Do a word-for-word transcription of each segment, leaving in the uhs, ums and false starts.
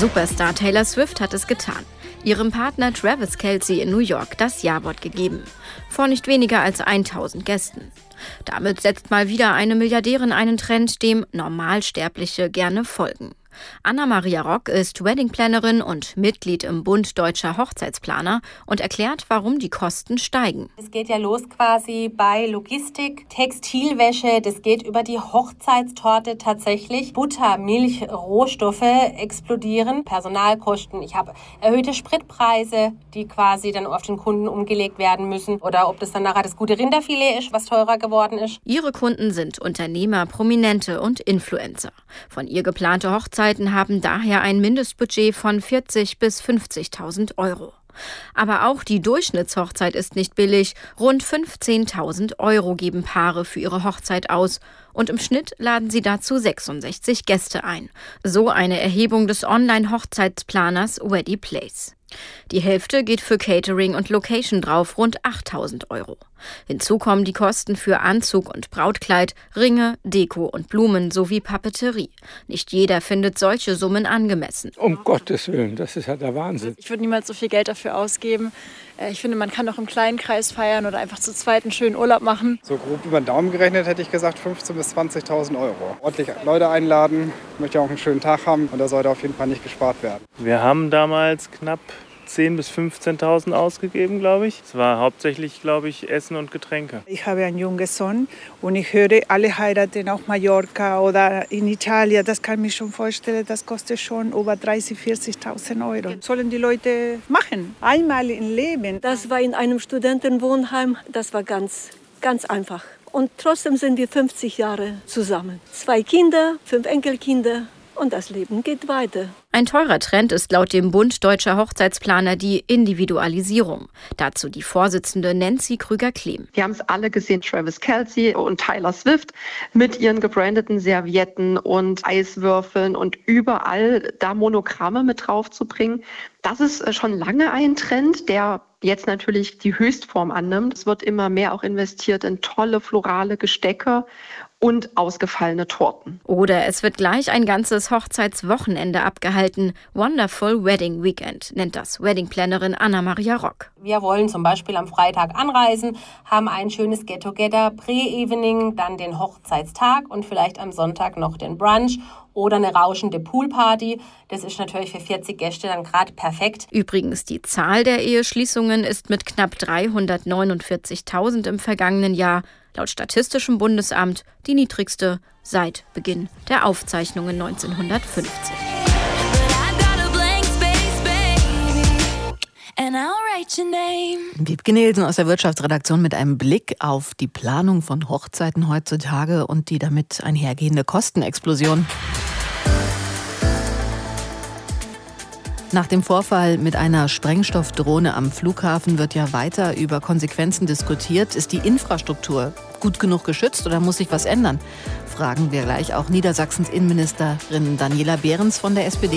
Superstar Taylor Swift hat es getan. Ihrem Partner Travis Kelce in New York das Ja-Wort gegeben. Vor nicht weniger als tausend Gästen. Damit setzt mal wieder eine Milliardärin einen Trend, dem Normalsterbliche gerne folgen. Anna-Maria Rock ist Weddingplanerin und Mitglied im Bund Deutscher Hochzeitsplaner und erklärt, warum die Kosten steigen. Es geht ja los quasi bei Logistik, Textilwäsche, das geht über die Hochzeitstorte tatsächlich. Butter, Milch, Rohstoffe explodieren, Personalkosten. Ich habe erhöhte Spritpreise, die quasi dann auf den Kunden umgelegt werden müssen. Oder ob das dann nachher das gute Rinderfilet ist, was teurer geworden ist. Ihre Kunden sind Unternehmer, Prominente und Influencer. Von ihr geplante Hochzeit haben daher ein Mindestbudget von vierzigtausend bis fünfzigtausend Euro. Aber auch die Durchschnittshochzeit ist nicht billig. Rund fünfzehntausend Euro geben Paare für ihre Hochzeit aus. Und im Schnitt laden sie dazu sechsundsechzig Gäste ein. So eine Erhebung des Online-Hochzeitsplaners Weddingplace. Die Hälfte geht für Catering und Location drauf, rund achttausend Euro. Hinzu kommen die Kosten für Anzug und Brautkleid, Ringe, Deko und Blumen sowie Papeterie. Nicht jeder findet solche Summen angemessen. Um Gottes Willen, das ist ja der Wahnsinn. Ich würde niemals so viel Geld dafür ausgeben. Ich finde, man kann auch im kleinen Kreis feiern oder einfach zu zweit einen schönen Urlaub machen. So grob über den Daumen gerechnet hätte ich gesagt fünfzehntausend bis zwanzigtausend Euro. Ordentlich Leute einladen, möchte auch einen schönen Tag haben und da sollte auf jeden Fall nicht gespart werden. Wir haben damals knapp zehntausend bis fünfzehntausend ausgegeben, glaube ich. Es war hauptsächlich, glaube ich, Essen und Getränke. Ich habe einen jungen Sohn und ich höre, alle heiraten auf Mallorca oder in Italien. Das kann ich mir schon vorstellen, das kostet schon über dreißigtausend, vierzigtausend Euro. Das sollen die Leute machen, einmal im Leben. Das war in einem Studentenwohnheim, das war ganz, ganz einfach. Und trotzdem sind wir fünfzig Jahre zusammen. Zwei Kinder, fünf Enkelkinder. Und das Leben geht weiter. Ein teurer Trend ist laut dem Bund Deutscher Hochzeitsplaner die Individualisierung. Dazu die Vorsitzende Nancy Krüger-Klehm. Wir haben es alle gesehen, Travis Kelce und Taylor Swift mit ihren gebrandeten Servietten und Eiswürfeln und überall da Monogramme mit drauf zu bringen. Das ist schon lange ein Trend, der jetzt natürlich die Höchstform annimmt. Es wird immer mehr auch investiert in tolle florale Gestecke und ausgefallene Torten. Oder es wird gleich ein ganzes Hochzeitswochenende abgehalten. Wonderful Wedding Weekend nennt das Weddingplanerin Anna-Maria Rock. Wir wollen zum Beispiel am Freitag anreisen, haben ein schönes Get-Together, Pre-Evening, dann den Hochzeitstag und vielleicht am Sonntag noch den Brunch oder eine rauschende Poolparty. Das ist natürlich für vierzig Gäste dann gerade perfekt. Übrigens, die Zahl der Eheschließungen ist mit knapp dreihundertneunundvierzigtausend im vergangenen Jahr laut Statistischem Bundesamt die niedrigste seit Beginn der Aufzeichnungen neunzehnhundertfünfzig. Wiebke Nielsen aus der Wirtschaftsredaktion mit einem Blick auf die Planung von Hochzeiten heutzutage und die damit einhergehende Kostenexplosion. Nach dem Vorfall mit einer Sprengstoffdrohne am Flughafen wird ja weiter über Konsequenzen diskutiert. Ist die Infrastruktur gut genug geschützt oder muss sich was ändern? Fragen wir gleich auch Niedersachsens Innenministerin Daniela Behrens von der S P D.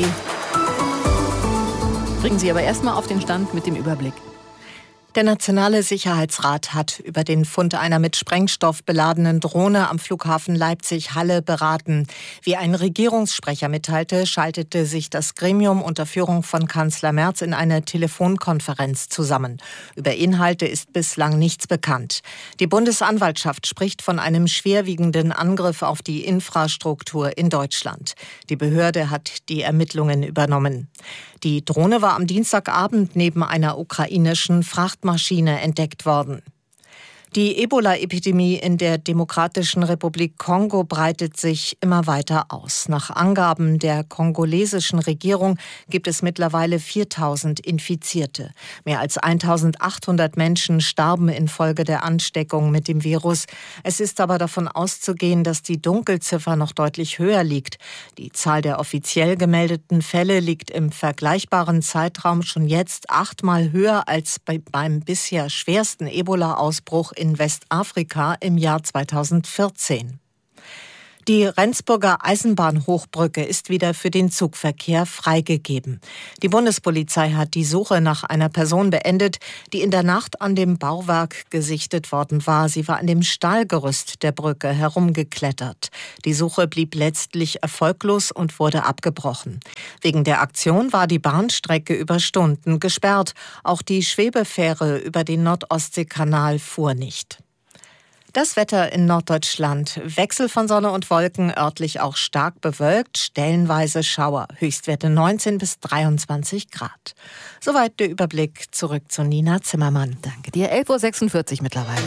Bringen Sie aber erstmal auf den Stand mit dem Überblick. Der Nationale Sicherheitsrat hat über den Fund einer mit Sprengstoff beladenen Drohne am Flughafen Leipzig-Halle beraten. Wie ein Regierungssprecher mitteilte, schaltete sich das Gremium unter Führung von Kanzler Merz in eine Telefonkonferenz zusammen. Über Inhalte ist bislang nichts bekannt. Die Bundesanwaltschaft spricht von einem schwerwiegenden Angriff auf die Infrastruktur in Deutschland. Die Behörde hat die Ermittlungen übernommen. Die Drohne war am Dienstagabend neben einer ukrainischen Frachtmaschine entdeckt worden. Die Ebola-Epidemie in der Demokratischen Republik Kongo breitet sich immer weiter aus. Nach Angaben der kongolesischen Regierung gibt es mittlerweile viertausend Infizierte. Mehr als eintausendachthundert Menschen starben infolge der Ansteckung mit dem Virus. Es ist aber davon auszugehen, dass die Dunkelziffer noch deutlich höher liegt. Die Zahl der offiziell gemeldeten Fälle liegt im vergleichbaren Zeitraum schon jetzt achtmal höher als bei, beim bisher schwersten Ebola-Ausbruch in Westafrika im Jahr zweitausendvierzehn. Die Rendsburger Eisenbahnhochbrücke ist wieder für den Zugverkehr freigegeben. Die Bundespolizei hat die Suche nach einer Person beendet, die in der Nacht an dem Bauwerk gesichtet worden war. Sie war an dem Stahlgerüst der Brücke herumgeklettert. Die Suche blieb letztlich erfolglos und wurde abgebrochen. Wegen der Aktion war die Bahnstrecke über Stunden gesperrt. Auch die Schwebefähre über den Nord-Ostsee-Kanal fuhr nicht. Das Wetter in Norddeutschland. Wechsel von Sonne und Wolken, örtlich auch stark bewölkt, stellenweise Schauer. Höchstwerte neunzehn bis dreiundzwanzig Grad. Soweit der Überblick. Zurück zu Nina Zimmermann. Danke dir. elf Uhr sechsundvierzig mittlerweile.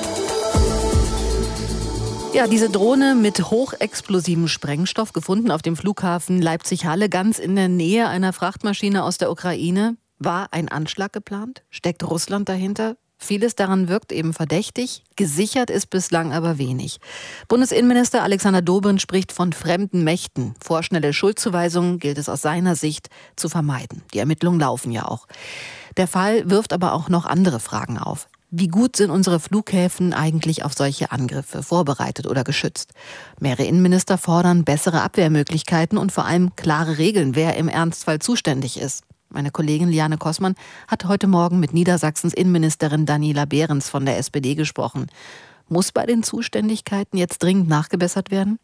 Ja, diese Drohne mit hochexplosivem Sprengstoff gefunden auf dem Flughafen Leipzig-Halle, ganz in der Nähe einer Frachtmaschine aus der Ukraine. War ein Anschlag geplant? Steckt Russland dahinter? Vieles daran wirkt eben verdächtig, gesichert ist bislang aber wenig. Bundesinnenminister Alexander Dobrindt spricht von fremden Mächten. Vorschnelle Schuldzuweisungen gilt es aus seiner Sicht zu vermeiden. Die Ermittlungen laufen ja auch. Der Fall wirft aber auch noch andere Fragen auf. Wie gut sind unsere Flughäfen eigentlich auf solche Angriffe vorbereitet oder geschützt? Mehrere Innenminister fordern bessere Abwehrmöglichkeiten und vor allem klare Regeln, wer im Ernstfall zuständig ist. Meine Kollegin Liane Kossmann hat heute Morgen mit Niedersachsens Innenministerin Daniela Behrens von der S P D gesprochen. Muss bei den Zuständigkeiten jetzt dringend nachgebessert werden?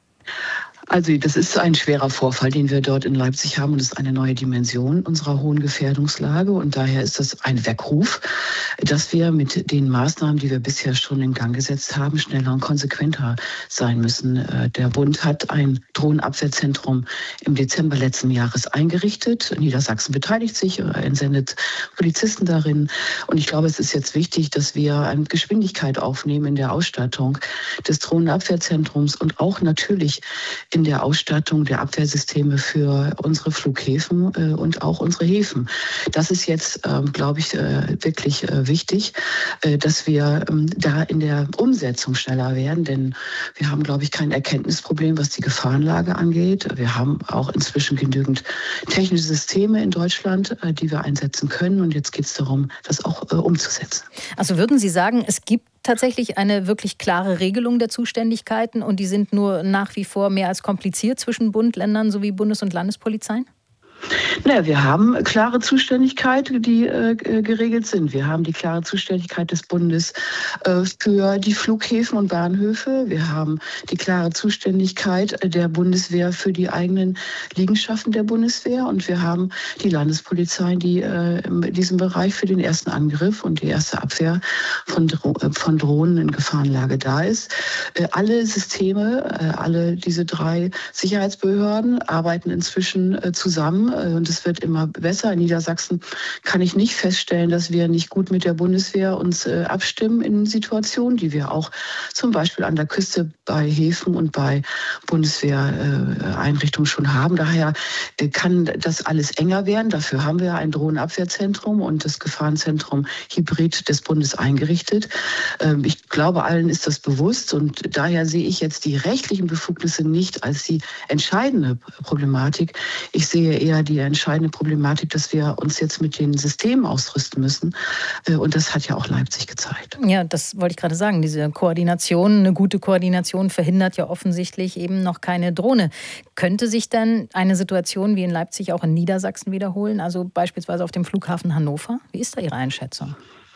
Also das ist ein schwerer Vorfall, den wir dort in Leipzig haben, und es ist eine neue Dimension unserer hohen Gefährdungslage. Und daher ist das ein Weckruf, dass wir mit den Maßnahmen, die wir bisher schon in Gang gesetzt haben, schneller und konsequenter sein müssen. Der Bund hat ein Drohnenabwehrzentrum im Dezember letzten Jahres eingerichtet. Niedersachsen beteiligt sich, entsendet Polizisten darin. Und ich glaube, es ist jetzt wichtig, dass wir eine Geschwindigkeit aufnehmen in der Ausstattung des Drohnenabwehrzentrums und auch natürlich in der Ausstattung der Abwehrsysteme für unsere Flughäfen äh, und auch unsere Häfen. Das ist jetzt, äh, glaube ich, äh, wirklich äh, wichtig, äh, dass wir äh, da in der Umsetzung schneller werden, denn wir haben, glaube ich, kein Erkenntnisproblem, was die Gefahrenlage angeht. Wir haben auch inzwischen genügend technische Systeme in Deutschland, äh, die wir einsetzen können, und jetzt geht es darum, das auch äh, umzusetzen. Also würden Sie sagen, es gibt tatsächlich eine wirklich klare Regelung der Zuständigkeiten und die sind nur nach wie vor mehr als kompliziert zwischen Bund, Ländern sowie Bundes- und Landespolizeien? Naja, wir haben klare Zuständigkeiten, die äh, geregelt sind. Wir haben die klare Zuständigkeit des Bundes äh, für die Flughäfen und Bahnhöfe. Wir haben die klare Zuständigkeit der Bundeswehr für die eigenen Liegenschaften der Bundeswehr. Und wir haben die Landespolizei, die äh, in diesem Bereich für den ersten Angriff und die erste Abwehr von, Dro- von Drohnen in Gefahrenlage da ist. Äh, alle Systeme, äh, alle diese drei Sicherheitsbehörden arbeiten inzwischen äh, zusammen. Und es wird immer besser. In Niedersachsen kann ich nicht feststellen, dass wir nicht gut mit der Bundeswehr uns äh, abstimmen in Situationen, die wir auch zum Beispiel an der Küste bei Häfen und bei Bundeswehreinrichtungen äh, schon haben. Daher äh, kann das alles enger werden. Dafür haben wir ein Drohnenabwehrzentrum und das Gefahrenzentrum Hybrid des Bundes eingerichtet. Ähm, ich glaube, allen ist das bewusst, und daher sehe ich jetzt die rechtlichen Befugnisse nicht als die entscheidende Problematik. Ich sehe eher die entscheidende Problematik, dass wir uns jetzt mit den Systemen ausrüsten müssen. Und das hat ja auch Leipzig gezeigt. Ja, das wollte ich gerade sagen. Diese Koordination, eine gute Koordination verhindert ja offensichtlich eben noch keine Drohne. Könnte sich dann eine Situation wie in Leipzig auch in Niedersachsen wiederholen? Also beispielsweise auf dem Flughafen Hannover? Wie ist da Ihre Einschätzung?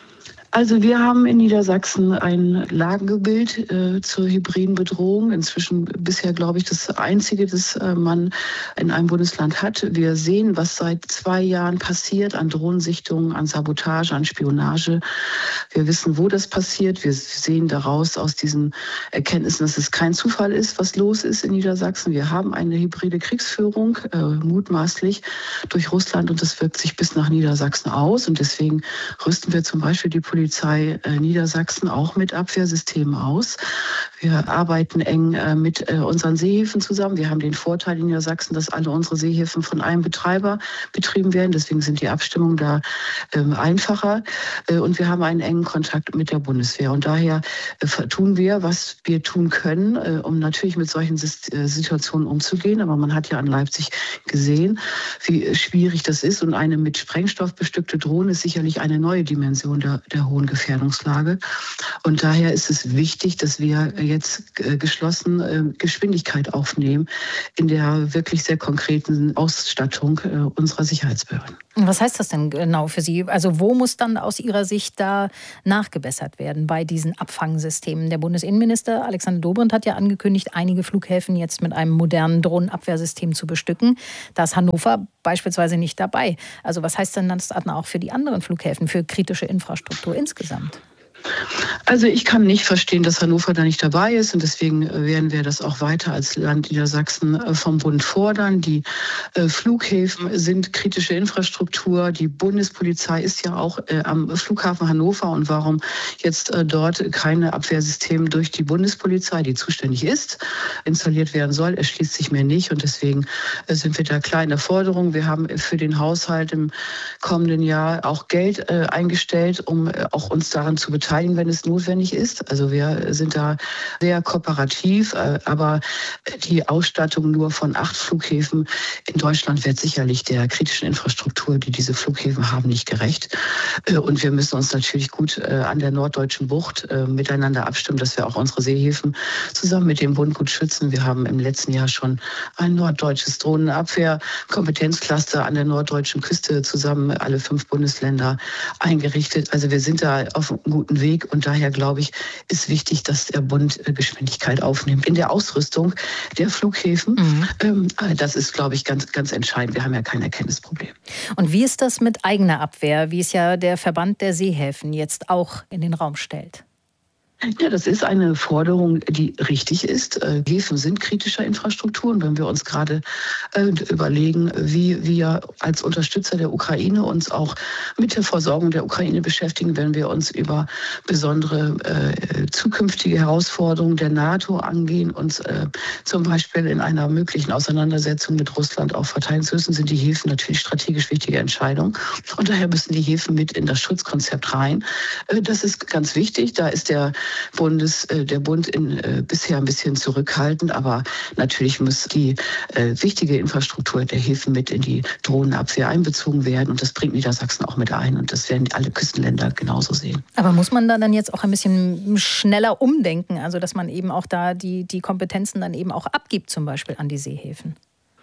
Also wir haben in Niedersachsen ein Lagebild äh, zur hybriden Bedrohung. Inzwischen bisher, glaube ich, das einzige, das äh, man in einem Bundesland hat. Wir sehen, was seit zwei Jahren passiert an Drohnensichtungen, an Sabotage, an Spionage. Wir wissen, wo das passiert. Wir sehen daraus aus diesen Erkenntnissen, dass es kein Zufall ist, was los ist in Niedersachsen. Wir haben eine hybride Kriegsführung, äh, mutmaßlich durch Russland, und das wirkt sich bis nach Niedersachsen aus. Und deswegen rüsten wir zum Beispiel die Polizei Polizei äh, Niedersachsen auch mit Abwehrsystemen aus. Wir arbeiten eng äh, mit äh, unseren Seehäfen zusammen. Wir haben den Vorteil in Niedersachsen, dass alle unsere Seehäfen von einem Betreiber betrieben werden. Deswegen sind die Abstimmungen da äh, einfacher. Äh, und wir haben einen engen Kontakt mit der Bundeswehr. Und daher äh, tun wir, was wir tun können, äh, um natürlich mit solchen Situationen umzugehen. Aber man hat ja an Leipzig gesehen, wie schwierig das ist. Und eine mit Sprengstoff bestückte Drohne ist sicherlich eine neue Dimension der, der hohen Gefährdungslage. Und daher ist es wichtig, dass wir jetzt geschlossen Geschwindigkeit aufnehmen in der wirklich sehr konkreten Ausstattung unserer Sicherheitsbehörden. Was heißt das denn genau für Sie? Also wo muss dann aus Ihrer Sicht da nachgebessert werden bei diesen Abfangsystemen? Der Bundesinnenminister Alexander Dobrindt hat ja angekündigt, einige Flughäfen jetzt mit einem modernen Drohnenabwehrsystem zu bestücken. Da ist Hannover beispielsweise nicht dabei. Also was heißt denn das dann auch für die anderen Flughäfen, für kritische Infrastruktur insgesamt? Also ich kann nicht verstehen, dass Hannover da nicht dabei ist und deswegen werden wir das auch weiter als Land Niedersachsen vom Bund fordern. Die Flughäfen sind kritische Infrastruktur. Die Bundespolizei ist ja auch am Flughafen Hannover und warum jetzt dort keine Abwehrsystem durch die Bundespolizei, die zuständig ist, installiert werden soll, erschließt sich mir nicht und deswegen sind wir da klar in der Forderung. Wir haben für den Haushalt im kommenden Jahr auch Geld eingestellt, um auch uns daran zu beteiligen, wenn es notwendig ist. Also wir sind da sehr kooperativ, aber die Ausstattung nur von acht Flughäfen in Deutschland wird sicherlich der kritischen Infrastruktur, die diese Flughäfen haben, nicht gerecht. Und wir müssen uns natürlich gut an der norddeutschen Bucht miteinander abstimmen, dass wir auch unsere Seehäfen zusammen mit dem Bund gut schützen. Wir haben im letzten Jahr schon ein norddeutsches Drohnenabwehr-Kompetenzcluster an der norddeutschen Küste zusammen alle fünf Bundesländer eingerichtet. Also wir sind da auf einem guten Weg. Und daher, glaube ich, ist wichtig, dass der Bund Geschwindigkeit aufnimmt in der Ausrüstung der Flughäfen. Mhm. Ähm, das ist, glaube ich, ganz, ganz entscheidend. Wir haben ja kein Erkenntnisproblem. Und wie ist das mit eigener Abwehr, wie es ja der Verband der Seehäfen jetzt auch in den Raum stellt? Ja, das ist eine Forderung, die richtig ist. Häfen sind kritischer Infrastrukturen. Wenn wir uns gerade äh, überlegen, wie wir als Unterstützer der Ukraine uns auch mit der Versorgung der Ukraine beschäftigen, wenn wir uns über besondere äh, zukünftige Herausforderungen der NATO angehen, uns äh, zum Beispiel in einer möglichen Auseinandersetzung mit Russland auch verteidigen zu müssen, sind die Häfen natürlich strategisch wichtige Entscheidungen. Und daher müssen die Häfen mit in das Schutzkonzept rein. Äh, das ist ganz wichtig. Da ist der Bundes, äh, der Bund in, äh, bisher ein bisschen zurückhaltend, aber natürlich muss die äh, wichtige Infrastruktur der Häfen mit in die Drohnenabwehr einbezogen werden und das bringt Niedersachsen auch mit ein und das werden alle Küstenländer genauso sehen. Aber muss man da dann jetzt auch ein bisschen schneller umdenken, also dass man eben auch da die, die Kompetenzen dann eben auch abgibt, zum Beispiel an die Seehäfen?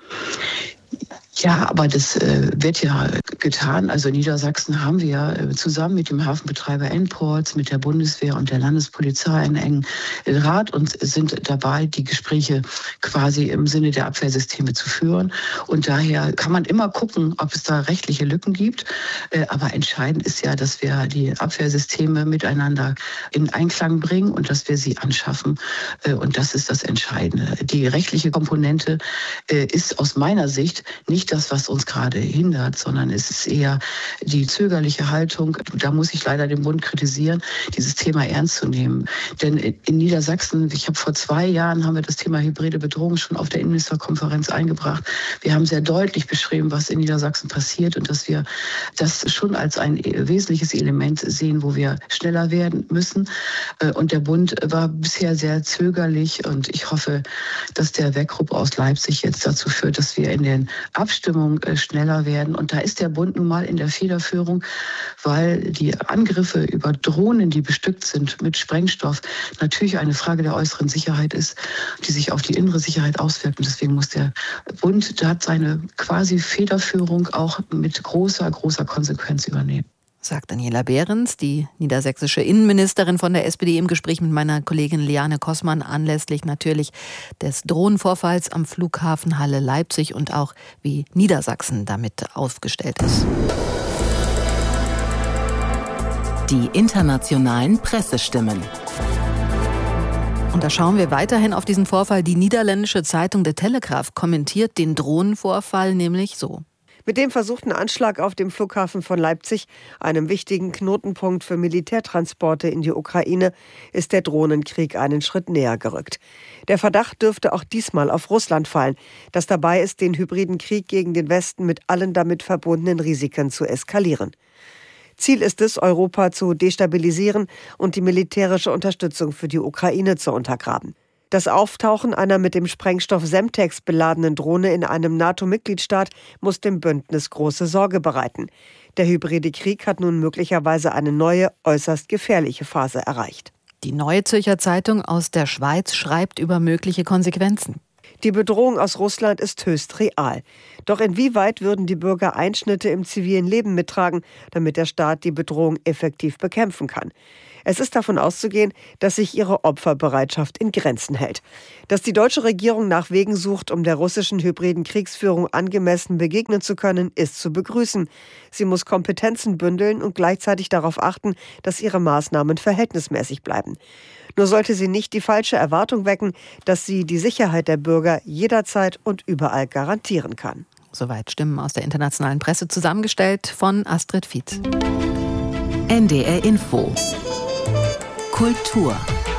Ja, aber das äh, wird ja getan. Also in Niedersachsen haben wir äh, zusammen mit dem Hafenbetreiber N-Ports, mit der Bundeswehr und der Landespolizei einen engen Rat und sind dabei, die Gespräche quasi im Sinne der Abwehrsysteme zu führen. Und daher kann man immer gucken, ob es da rechtliche Lücken gibt. Äh, aber entscheidend ist ja, dass wir die Abwehrsysteme miteinander in Einklang bringen und dass wir sie anschaffen. Äh, und das ist das Entscheidende. Die rechtliche Komponente äh, ist aus meiner Sicht nicht das, was uns gerade hindert, sondern es ist eher die zögerliche Haltung. Da muss ich leider den Bund kritisieren, dieses Thema ernst zu nehmen. Denn in Niedersachsen, ich habe vor zwei Jahren, haben wir das Thema hybride Bedrohung schon auf der Innenministerkonferenz eingebracht. Wir haben sehr deutlich beschrieben, was in Niedersachsen passiert und dass wir das schon als ein wesentliches Element sehen, wo wir schneller werden müssen. Und der Bund war bisher sehr zögerlich und ich hoffe, dass der Wehrgruppe aus Leipzig jetzt dazu führt, dass wir in den Abstimmungen schneller werden. Und da ist der Bund nun mal in der Federführung, weil die Angriffe über Drohnen, die bestückt sind mit Sprengstoff, natürlich eine Frage der äußeren Sicherheit ist, die sich auf die innere Sicherheit auswirkt. Und deswegen muss der Bund, der hat seine quasi Federführung auch mit großer, großer Konsequenz übernehmen. Sagt Daniela Behrens, die niedersächsische Innenministerin von der S P D, im Gespräch mit meiner Kollegin Liane Kossmann anlässlich natürlich des Drohnenvorfalls am Flughafen Halle Leipzig und auch wie Niedersachsen damit aufgestellt ist. Die internationalen Pressestimmen. Und da schauen wir weiterhin auf diesen Vorfall. Die niederländische Zeitung De Telegraaf kommentiert den Drohnenvorfall nämlich so. Mit dem versuchten Anschlag auf dem Flughafen von Leipzig, einem wichtigen Knotenpunkt für Militärtransporte in die Ukraine, ist der Drohnenkrieg einen Schritt näher gerückt. Der Verdacht dürfte auch diesmal auf Russland fallen, das dabei ist, den hybriden Krieg gegen den Westen mit allen damit verbundenen Risiken zu eskalieren. Ziel ist es, Europa zu destabilisieren und die militärische Unterstützung für die Ukraine zu untergraben. Das Auftauchen einer mit dem Sprengstoff Semtex beladenen Drohne in einem NATO-Mitgliedstaat muss dem Bündnis große Sorge bereiten. Der hybride Krieg hat nun möglicherweise eine neue, äußerst gefährliche Phase erreicht. Die Neue Zürcher Zeitung aus der Schweiz schreibt über mögliche Konsequenzen. Die Bedrohung aus Russland ist höchst real. Doch inwieweit würden die Bürger Einschnitte im zivilen Leben mittragen, damit der Staat die Bedrohung effektiv bekämpfen kann? Es ist davon auszugehen, dass sich ihre Opferbereitschaft in Grenzen hält. Dass die deutsche Regierung nach Wegen sucht, um der russischen hybriden Kriegsführung angemessen begegnen zu können, ist zu begrüßen. Sie muss Kompetenzen bündeln und gleichzeitig darauf achten, dass ihre Maßnahmen verhältnismäßig bleiben. Nur sollte sie nicht die falsche Erwartung wecken, dass sie die Sicherheit der Bürger jederzeit und überall garantieren kann. Soweit Stimmen aus der internationalen Presse, zusammengestellt von Astrid Fietz. N D R Info Kultur.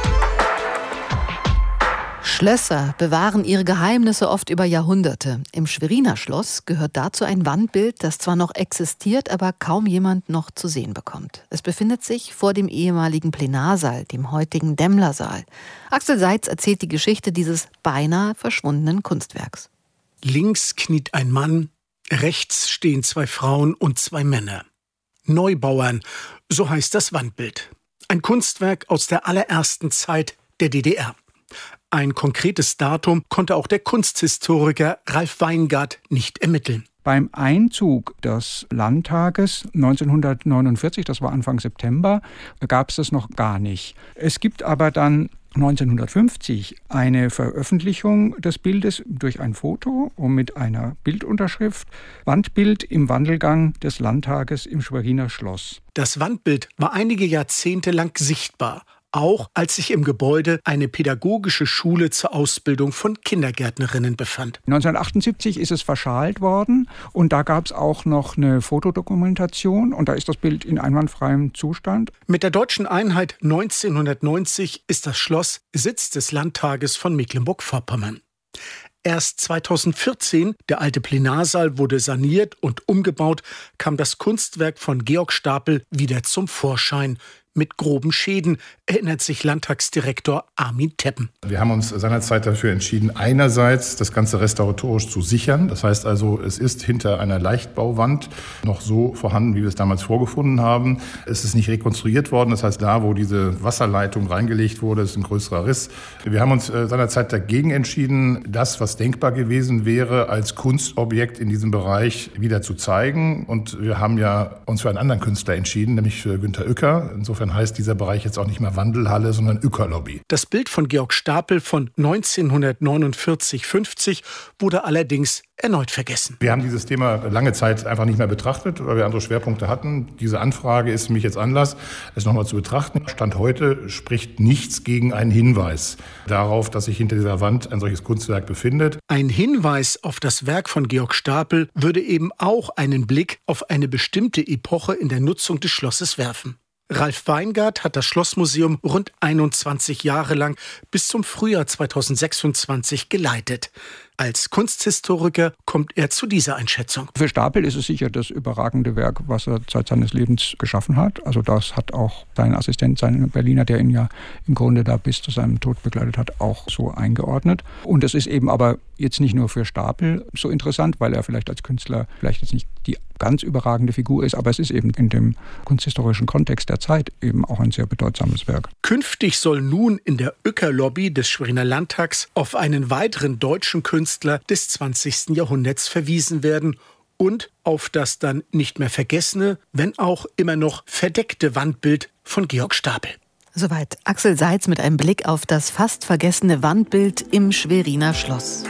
Schlösser bewahren ihre Geheimnisse oft über Jahrhunderte. Im Schweriner Schloss gehört dazu ein Wandbild, das zwar noch existiert, aber kaum jemand noch zu sehen bekommt. Es befindet sich vor dem ehemaligen Plenarsaal, dem heutigen Demmler-Saal. Axel Seitz erzählt die Geschichte dieses beinahe verschwundenen Kunstwerks. Links kniet ein Mann, rechts stehen zwei Frauen und zwei Männer. Neubauern, so heißt das Wandbild. Ein Kunstwerk aus der allerersten Zeit der D D R. Ein konkretes Datum konnte auch der Kunsthistoriker Ralf Weingart nicht ermitteln. Beim Einzug des Landtages neunzehnhundertneunundvierzig, das war Anfang September, gab es das noch gar nicht. Es gibt aber dann neunzehnhundertfünfzig eine Veröffentlichung des Bildes durch ein Foto und mit einer Bildunterschrift: Wandbild im Wandelgang des Landtages im Schweriner Schloss. Das Wandbild war einige Jahrzehnte lang sichtbar, auch als sich im Gebäude eine pädagogische Schule zur Ausbildung von Kindergärtnerinnen befand. neunzehnhundertachtundsiebzig ist es verschalt worden und da gab es auch noch eine Fotodokumentation und da ist das Bild in einwandfreiem Zustand. Mit der deutschen Einheit neunzehnhundertneunzig ist das Schloss Sitz des Landtages von Mecklenburg-Vorpommern. Erst zweitausendvierzehn, der alte Plenarsaal wurde saniert und umgebaut, kam das Kunstwerk von Georg Stapel wieder zum Vorschein. Mit groben Schäden, erinnert sich Landtagsdirektor Armin Teppen. Wir haben uns seinerzeit dafür entschieden, einerseits das Ganze restauratorisch zu sichern. Das heißt also, es ist hinter einer Leichtbauwand noch so vorhanden, wie wir es damals vorgefunden haben. Es ist nicht rekonstruiert worden. Das heißt, da, wo diese Wasserleitung reingelegt wurde, ist ein größerer Riss. Wir haben uns seinerzeit dagegen entschieden, das, was denkbar gewesen wäre, als Kunstobjekt in diesem Bereich wieder zu zeigen. Und wir haben ja uns für einen anderen Künstler entschieden, nämlich für Günter Uecker. Insofern heißt dieser Bereich jetzt auch nicht mehr Wandelhalle, sondern Uecker-Lobby. Das Bild von Georg Stapel von neunzehnhundertneunundvierzig fünfzig wurde allerdings erneut vergessen. Wir haben dieses Thema lange Zeit einfach nicht mehr betrachtet, weil wir andere Schwerpunkte hatten. Diese Anfrage ist für mich jetzt Anlass, es nochmal zu betrachten. Stand heute spricht nichts gegen einen Hinweis darauf, dass sich hinter dieser Wand ein solches Kunstwerk befindet. Ein Hinweis auf das Werk von Georg Stapel würde eben auch einen Blick auf eine bestimmte Epoche in der Nutzung des Schlosses werfen. Ralf Weingart hat das Schlossmuseum rund einundzwanzig Jahre lang bis zum Frühjahr zweitausendsechsundzwanzig geleitet. Als Kunsthistoriker kommt er zu dieser Einschätzung. Für Stapel ist es sicher das überragende Werk, was er Zeit seines Lebens geschaffen hat. Also das hat auch sein Assistent, sein Berliner, der ihn ja im Grunde da bis zu seinem Tod begleitet hat, auch so eingeordnet. Und es ist eben aber jetzt nicht nur für Stapel so interessant, weil er vielleicht als Künstler vielleicht jetzt nicht die ganz überragende Figur ist, aber es ist eben in dem kunsthistorischen Kontext der Zeit eben auch ein sehr bedeutsames Werk. Künftig soll nun in der Uecker-Lobby des Schweriner Landtags auf einen weiteren deutschen Künstler des zwanzigsten Jahrhunderts verwiesen werden und auf das dann nicht mehr vergessene, wenn auch immer noch verdeckte Wandbild von Georg Stapel. Soweit Axel Seitz mit einem Blick auf das fast vergessene Wandbild im Schweriner Schloss.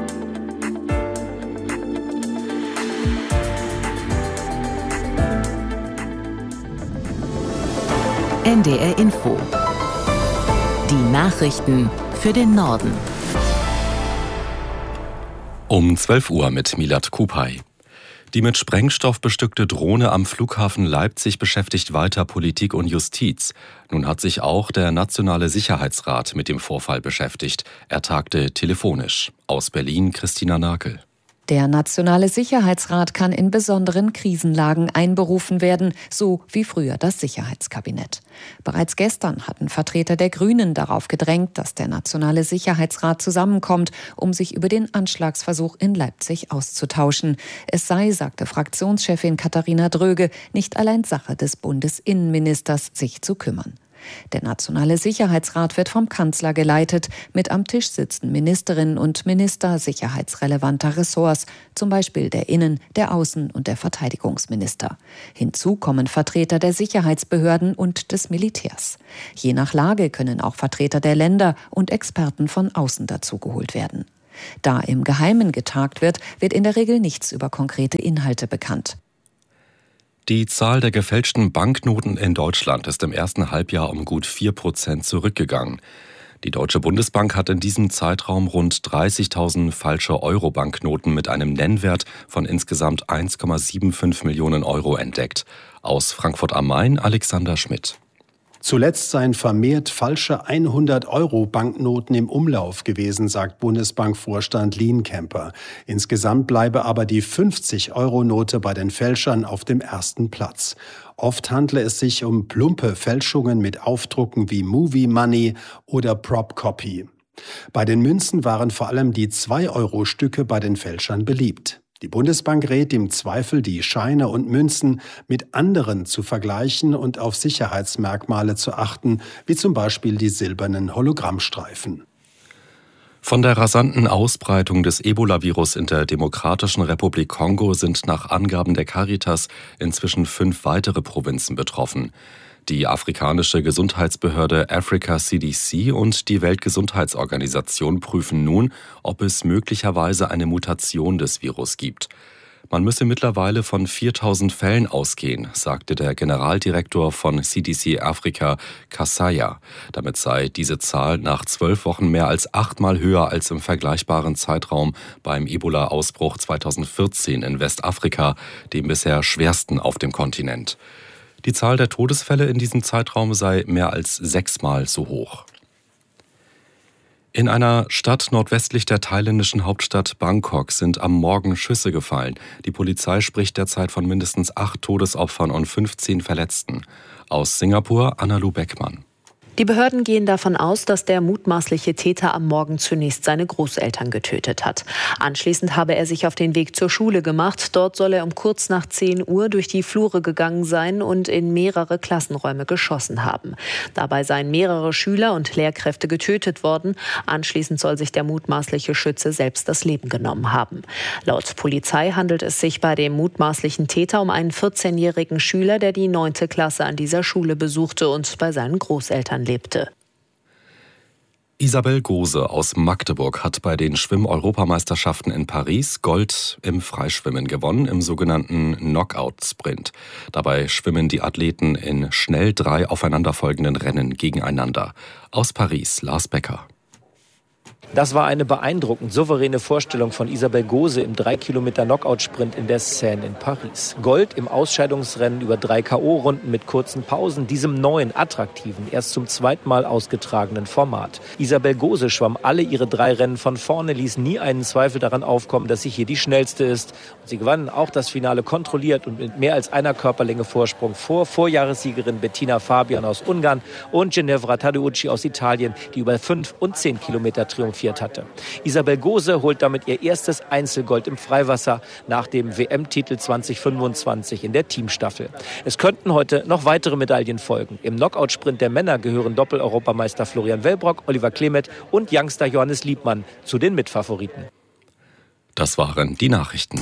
N D R Info. Die Nachrichten für den Norden. Um zwölf Uhr mit Milad Kupay. Die mit Sprengstoff bestückte Drohne am Flughafen Leipzig beschäftigt weiter Politik und Justiz. Nun hat sich auch der Nationale Sicherheitsrat mit dem Vorfall beschäftigt. Er tagte telefonisch. Aus Berlin Christina Nakel. Der Nationale Sicherheitsrat kann in besonderen Krisenlagen einberufen werden, so wie früher das Sicherheitskabinett. Bereits gestern hatten Vertreter der Grünen darauf gedrängt, dass der Nationale Sicherheitsrat zusammenkommt, um sich über den Anschlagsversuch in Leipzig auszutauschen. Es sei, sagte Fraktionschefin Katharina Dröge, nicht allein Sache des Bundesinnenministers, sich zu kümmern. Der Nationale Sicherheitsrat wird vom Kanzler geleitet. Mit am Tisch sitzen Ministerinnen und Minister sicherheitsrelevanter Ressorts, zum Beispiel der Innen-, der Außen- und der Verteidigungsminister. Hinzu kommen Vertreter der Sicherheitsbehörden und des Militärs. Je nach Lage können auch Vertreter der Länder und Experten von außen dazugeholt werden. Da im Geheimen getagt wird, wird in der Regel nichts über konkrete Inhalte bekannt. Die Zahl der gefälschten Banknoten in Deutschland ist im ersten Halbjahr um gut vier Prozent zurückgegangen. Die Deutsche Bundesbank hat in diesem Zeitraum rund dreißigtausend falsche Euro-Banknoten mit einem Nennwert von insgesamt eins Komma fünfundsiebzig Millionen Euro entdeckt. Aus Frankfurt am Main Alexander Schmidt. Zuletzt seien vermehrt falsche hundert-Euro-Banknoten im Umlauf gewesen, sagt Bundesbankvorstand Lienkemper. Insgesamt bleibe aber die fünfzig-Euro-Note bei den Fälschern auf dem ersten Platz. Oft handle es sich um plumpe Fälschungen mit Aufdrucken wie Movie Money oder Prop Copy. Bei den Münzen waren vor allem die zwei-Euro-Stücke bei den Fälschern beliebt. Die Bundesbank rät im Zweifel, die Scheine und Münzen mit anderen zu vergleichen und auf Sicherheitsmerkmale zu achten, wie zum Beispiel die silbernen Hologrammstreifen. Von der rasanten Ausbreitung des Ebola-Virus in der Demokratischen Republik Kongo sind nach Angaben der Caritas inzwischen fünf weitere Provinzen betroffen. Die afrikanische Gesundheitsbehörde Africa C D C und die Weltgesundheitsorganisation prüfen nun, ob es möglicherweise eine Mutation des Virus gibt. Man müsse mittlerweile von viertausend Fällen ausgehen, sagte der Generaldirektor von C D C Afrika, Kassaya. Damit sei diese Zahl nach zwölf Wochen mehr als achtmal höher als im vergleichbaren Zeitraum beim Ebola-Ausbruch zweitausendvierzehn in Westafrika, dem bisher schwersten auf dem Kontinent. Die Zahl der Todesfälle in diesem Zeitraum sei mehr als sechsmal so hoch. In einer Stadt nordwestlich der thailändischen Hauptstadt Bangkok sind am Morgen Schüsse gefallen. Die Polizei spricht derzeit von mindestens acht Todesopfern und fünfzehn Verletzten. Aus Singapur Anna-Lu Beckmann. Die Behörden gehen davon aus, dass der mutmaßliche Täter am Morgen zunächst seine Großeltern getötet hat. Anschließend habe er sich auf den Weg zur Schule gemacht. Dort soll er um kurz nach zehn Uhr durch die Flure gegangen sein und in mehrere Klassenräume geschossen haben. Dabei seien mehrere Schüler und Lehrkräfte getötet worden. Anschließend soll sich der mutmaßliche Schütze selbst das Leben genommen haben. Laut Polizei handelt es sich bei dem mutmaßlichen Täter um einen vierzehnjährigen Schüler, der die neunte Klasse an dieser Schule besuchte und bei seinen Großeltern lebte. Isabel Gose aus Magdeburg hat bei den Schwimm-Europameisterschaften in Paris Gold im Freischwimmen gewonnen, im sogenannten Knockout-Sprint. Dabei schwimmen die Athleten in schnell drei aufeinanderfolgenden Rennen gegeneinander. Aus Paris, Lars Becker. Das war eine beeindruckend souveräne Vorstellung von Isabel Gose im drei Kilometer Knockout-Sprint in der Seine in Paris. Gold im Ausscheidungsrennen über drei K O-Runden mit kurzen Pausen, diesem neuen, attraktiven, erst zum zweiten Mal ausgetragenen Format. Isabel Gose schwamm alle ihre drei Rennen von vorne, ließ nie einen Zweifel daran aufkommen, dass sie hier die schnellste ist. Und sie gewann auch das Finale kontrolliert und mit mehr als einer Körperlänge Vorsprung vor Vorjahressiegerin Bettina Fabian aus Ungarn und Ginevra Tadeucci aus Italien, die über fünf und zehn Kilometer triumphiert hatte. Isabel Gose holt damit ihr erstes Einzelgold im Freiwasser nach dem W M-Titel zwanzig fünfundzwanzig in der Teamstaffel. Es könnten heute noch weitere Medaillen folgen. Im Knockout-Sprint der Männer gehören Doppel-Europameister Florian Wellbrock, Oliver Klemet und Youngster Johannes Liebmann zu den Mitfavoriten. Das waren die Nachrichten.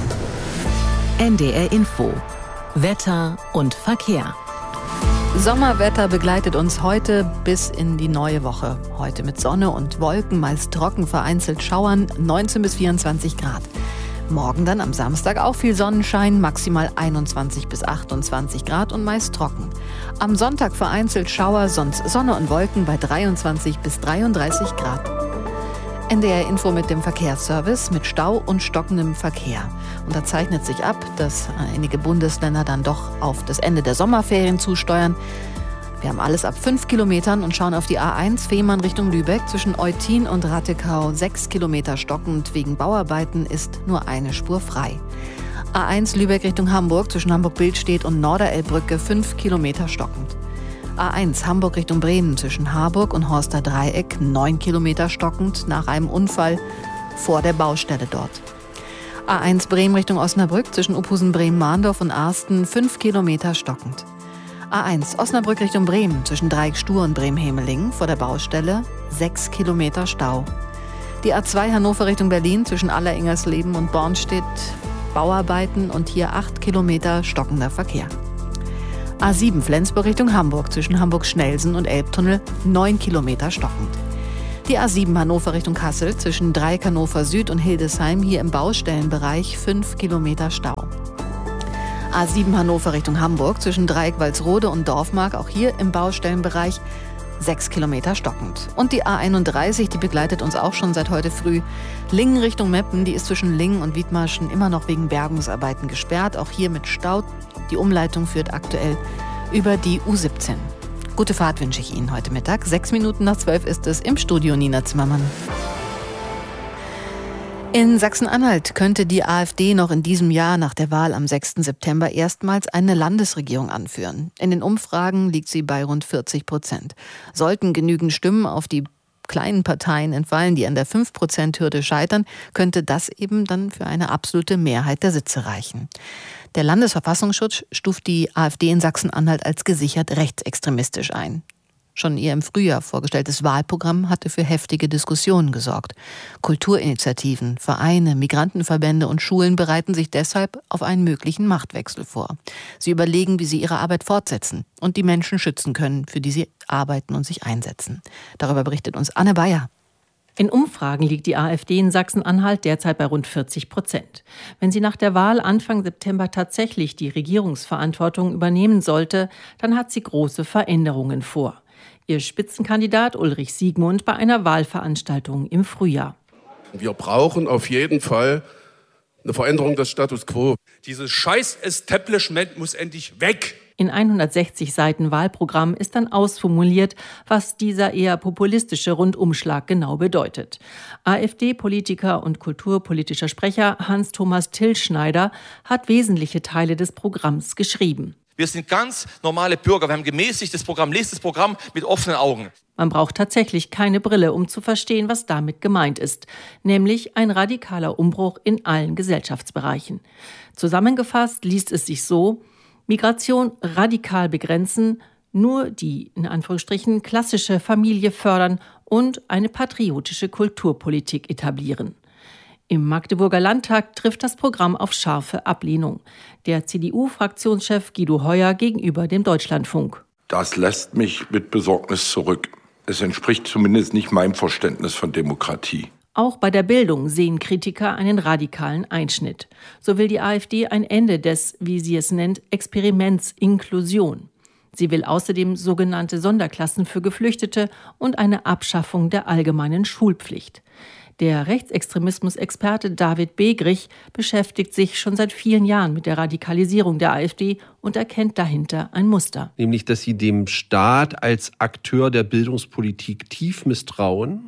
N D R Info. Wetter und Verkehr. Sommerwetter begleitet uns heute bis in die neue Woche. Heute mit Sonne und Wolken, meist trocken, vereinzelt Schauern, neunzehn bis vierundzwanzig Grad. Morgen dann am Samstag auch viel Sonnenschein, maximal einundzwanzig bis achtundzwanzig Grad und meist trocken. Am Sonntag vereinzelt Schauer, sonst Sonne und Wolken bei dreiundzwanzig bis dreiunddreißig Grad. N D R Info mit dem Verkehrsservice mit Stau und stockendem Verkehr. Und da zeichnet sich ab, dass einige Bundesländer dann doch auf das Ende der Sommerferien zusteuern. Wir haben alles ab fünf Kilometern und schauen auf die A eins Fehmarn Richtung Lübeck. Zwischen Eutin und Rattekau sechs Kilometer stockend. Wegen Bauarbeiten ist nur eine Spur frei. A eins Lübeck Richtung Hamburg zwischen Hamburg-Billstedt und Norderelbbrücke fünf Kilometer stockend. A eins Hamburg Richtung Bremen zwischen Harburg und Horster Dreieck neun Kilometer stockend nach einem Unfall vor der Baustelle dort. A eins Bremen Richtung Osnabrück zwischen Uphusen-Bremen-Mahndorf und Arsten fünf Kilometer stockend. A eins Osnabrück Richtung Bremen zwischen Dreieck-Stur und Bremen-Hemelingen vor der Baustelle sechs Kilometer Stau. Die A zwei Hannover Richtung Berlin zwischen Alleringersleben und Bornstedt Bauarbeiten und hier acht Kilometer stockender Verkehr. A sieben Flensburg Richtung Hamburg zwischen Hamburg-Schnelsen und Elbtunnel neun Kilometer stockend. Die A sieben Hannover Richtung Kassel zwischen Dreieck Hannover Süd und Hildesheim hier im Baustellenbereich fünf Kilometer Stau. A sieben Hannover Richtung Hamburg zwischen Dreieck Walsrode und Dorfmark, auch hier im Baustellenbereich sechs Kilometer stockend. Und die A einunddreißig, die begleitet uns auch schon seit heute früh. Lingen Richtung Meppen, die ist zwischen Lingen und Wiedmarschen immer noch wegen Bergungsarbeiten gesperrt, auch hier mit Stau. Die Umleitung führt aktuell über die U siebzehn. Gute Fahrt wünsche ich Ihnen heute Mittag. Sechs Minuten nach zwölf ist es im Studio Nina Zimmermann. In Sachsen-Anhalt könnte die AfD noch in diesem Jahr nach der Wahl am sechsten September erstmals eine Landesregierung anführen. In den Umfragen liegt sie bei rund vierzig Prozent. Sollten genügend Stimmen auf die kleinen Parteien entfallen, die an der fünf Prozent Hürde scheitern, könnte das eben dann für eine absolute Mehrheit der Sitze reichen. Der Landesverfassungsschutz stuft die AfD in Sachsen-Anhalt als gesichert rechtsextremistisch ein. Schon ihr im Frühjahr vorgestelltes Wahlprogramm hatte für heftige Diskussionen gesorgt. Kulturinitiativen, Vereine, Migrantenverbände und Schulen bereiten sich deshalb auf einen möglichen Machtwechsel vor. Sie überlegen, wie sie ihre Arbeit fortsetzen und die Menschen schützen können, für die sie arbeiten und sich einsetzen. Darüber berichtet uns Anne Bayer. In Umfragen liegt die AfD in Sachsen-Anhalt derzeit bei rund vierzig Prozent. Wenn sie nach der Wahl Anfang September tatsächlich die Regierungsverantwortung übernehmen sollte, dann hat sie große Veränderungen vor. Ihr Spitzenkandidat Ulrich Siegmund bei einer Wahlveranstaltung im Frühjahr. Wir brauchen auf jeden Fall eine Veränderung des Status quo. Dieses Scheiß-Establishment muss endlich weg. In hundertsechzig Seiten Wahlprogramm ist dann ausformuliert, was dieser eher populistische Rundumschlag genau bedeutet. AfD-Politiker und kulturpolitischer Sprecher Hans-Thomas Tillschneider hat wesentliche Teile des Programms geschrieben. Wir sind ganz normale Bürger. Wir haben gemäßigtes Programm. Lest das Programm mit offenen Augen. Man braucht tatsächlich keine Brille, um zu verstehen, was damit gemeint ist. Nämlich ein radikaler Umbruch in allen Gesellschaftsbereichen. Zusammengefasst liest es sich so: Migration radikal begrenzen, nur die, in Anführungsstrichen, klassische Familie fördern und eine patriotische Kulturpolitik etablieren. Im Magdeburger Landtag trifft das Programm auf scharfe Ablehnung. Der C D U-Fraktionschef Guido Heuer gegenüber dem Deutschlandfunk. Das lässt mich mit Besorgnis zurück. Es entspricht zumindest nicht meinem Verständnis von Demokratie. Auch bei der Bildung sehen Kritiker einen radikalen Einschnitt. So will die AfD ein Ende des, wie sie es nennt, Experiments Inklusion. Sie will außerdem sogenannte Sonderklassen für Geflüchtete und eine Abschaffung der allgemeinen Schulpflicht. Der Rechtsextremismus-Experte David Begrich beschäftigt sich schon seit vielen Jahren mit der Radikalisierung der AfD und erkennt dahinter ein Muster. Nämlich, dass sie dem Staat als Akteur der Bildungspolitik tief misstrauen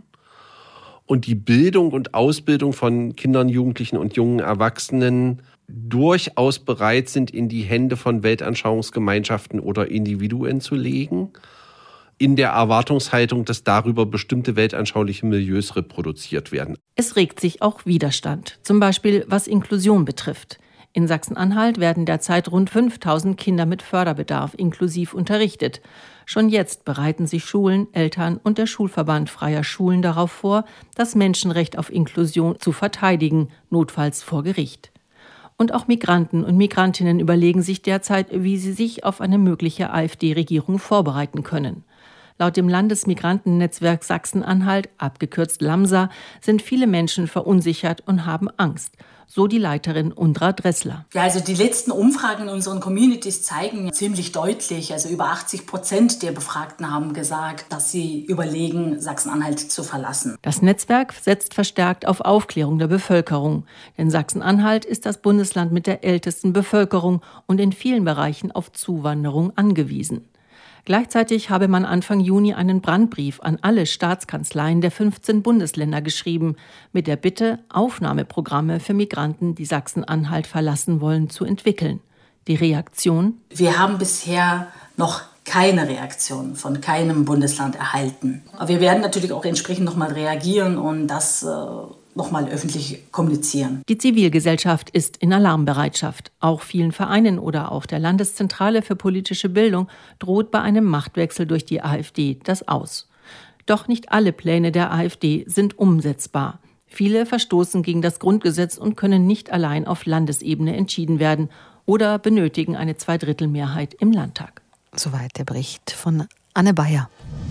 und die Bildung und Ausbildung von Kindern, Jugendlichen und jungen Erwachsenen durchaus bereit sind, in die Hände von Weltanschauungsgemeinschaften oder Individuen zu legen, in der Erwartungshaltung, dass darüber bestimmte weltanschauliche Milieus reproduziert werden. Es regt sich auch Widerstand, zum Beispiel was Inklusion betrifft. In Sachsen-Anhalt werden derzeit rund fünftausend Kinder mit Förderbedarf inklusiv unterrichtet. Schon jetzt bereiten sich Schulen, Eltern und der Schulverband freier Schulen darauf vor, das Menschenrecht auf Inklusion zu verteidigen, notfalls vor Gericht. Und auch Migranten und Migrantinnen überlegen sich derzeit, wie sie sich auf eine mögliche AfD-Regierung vorbereiten können. Laut dem Landesmigrantennetzwerk Sachsen-Anhalt, abgekürzt LAMSA, sind viele Menschen verunsichert und haben Angst. So die Leiterin Undra Dressler. Ja, also die letzten Umfragen in unseren Communities zeigen ziemlich deutlich, also über achtzig Prozent der Befragten haben gesagt, dass sie überlegen, Sachsen-Anhalt zu verlassen. Das Netzwerk setzt verstärkt auf Aufklärung der Bevölkerung. Denn Sachsen-Anhalt ist das Bundesland mit der ältesten Bevölkerung und in vielen Bereichen auf Zuwanderung angewiesen. Gleichzeitig habe man Anfang Juni einen Brandbrief an alle Staatskanzleien der fünfzehn Bundesländer geschrieben, mit der Bitte, Aufnahmeprogramme für Migranten, die Sachsen-Anhalt verlassen wollen, zu entwickeln. Die Reaktion? Wir haben bisher noch keine Reaktion von keinem Bundesland erhalten. Aber wir werden natürlich auch entsprechend nochmal reagieren und das äh, nochmal öffentlich kommunizieren. Die Zivilgesellschaft ist in Alarmbereitschaft. Auch vielen Vereinen oder auch der Landeszentrale für politische Bildung droht bei einem Machtwechsel durch die AfD das Aus. Doch nicht alle Pläne der AfD sind umsetzbar. Viele verstoßen gegen das Grundgesetz und können nicht allein auf Landesebene entschieden werden oder benötigen eine Zweidrittelmehrheit im Landtag. Soweit der Bericht von Anne Bayer.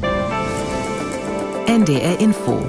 N D R Info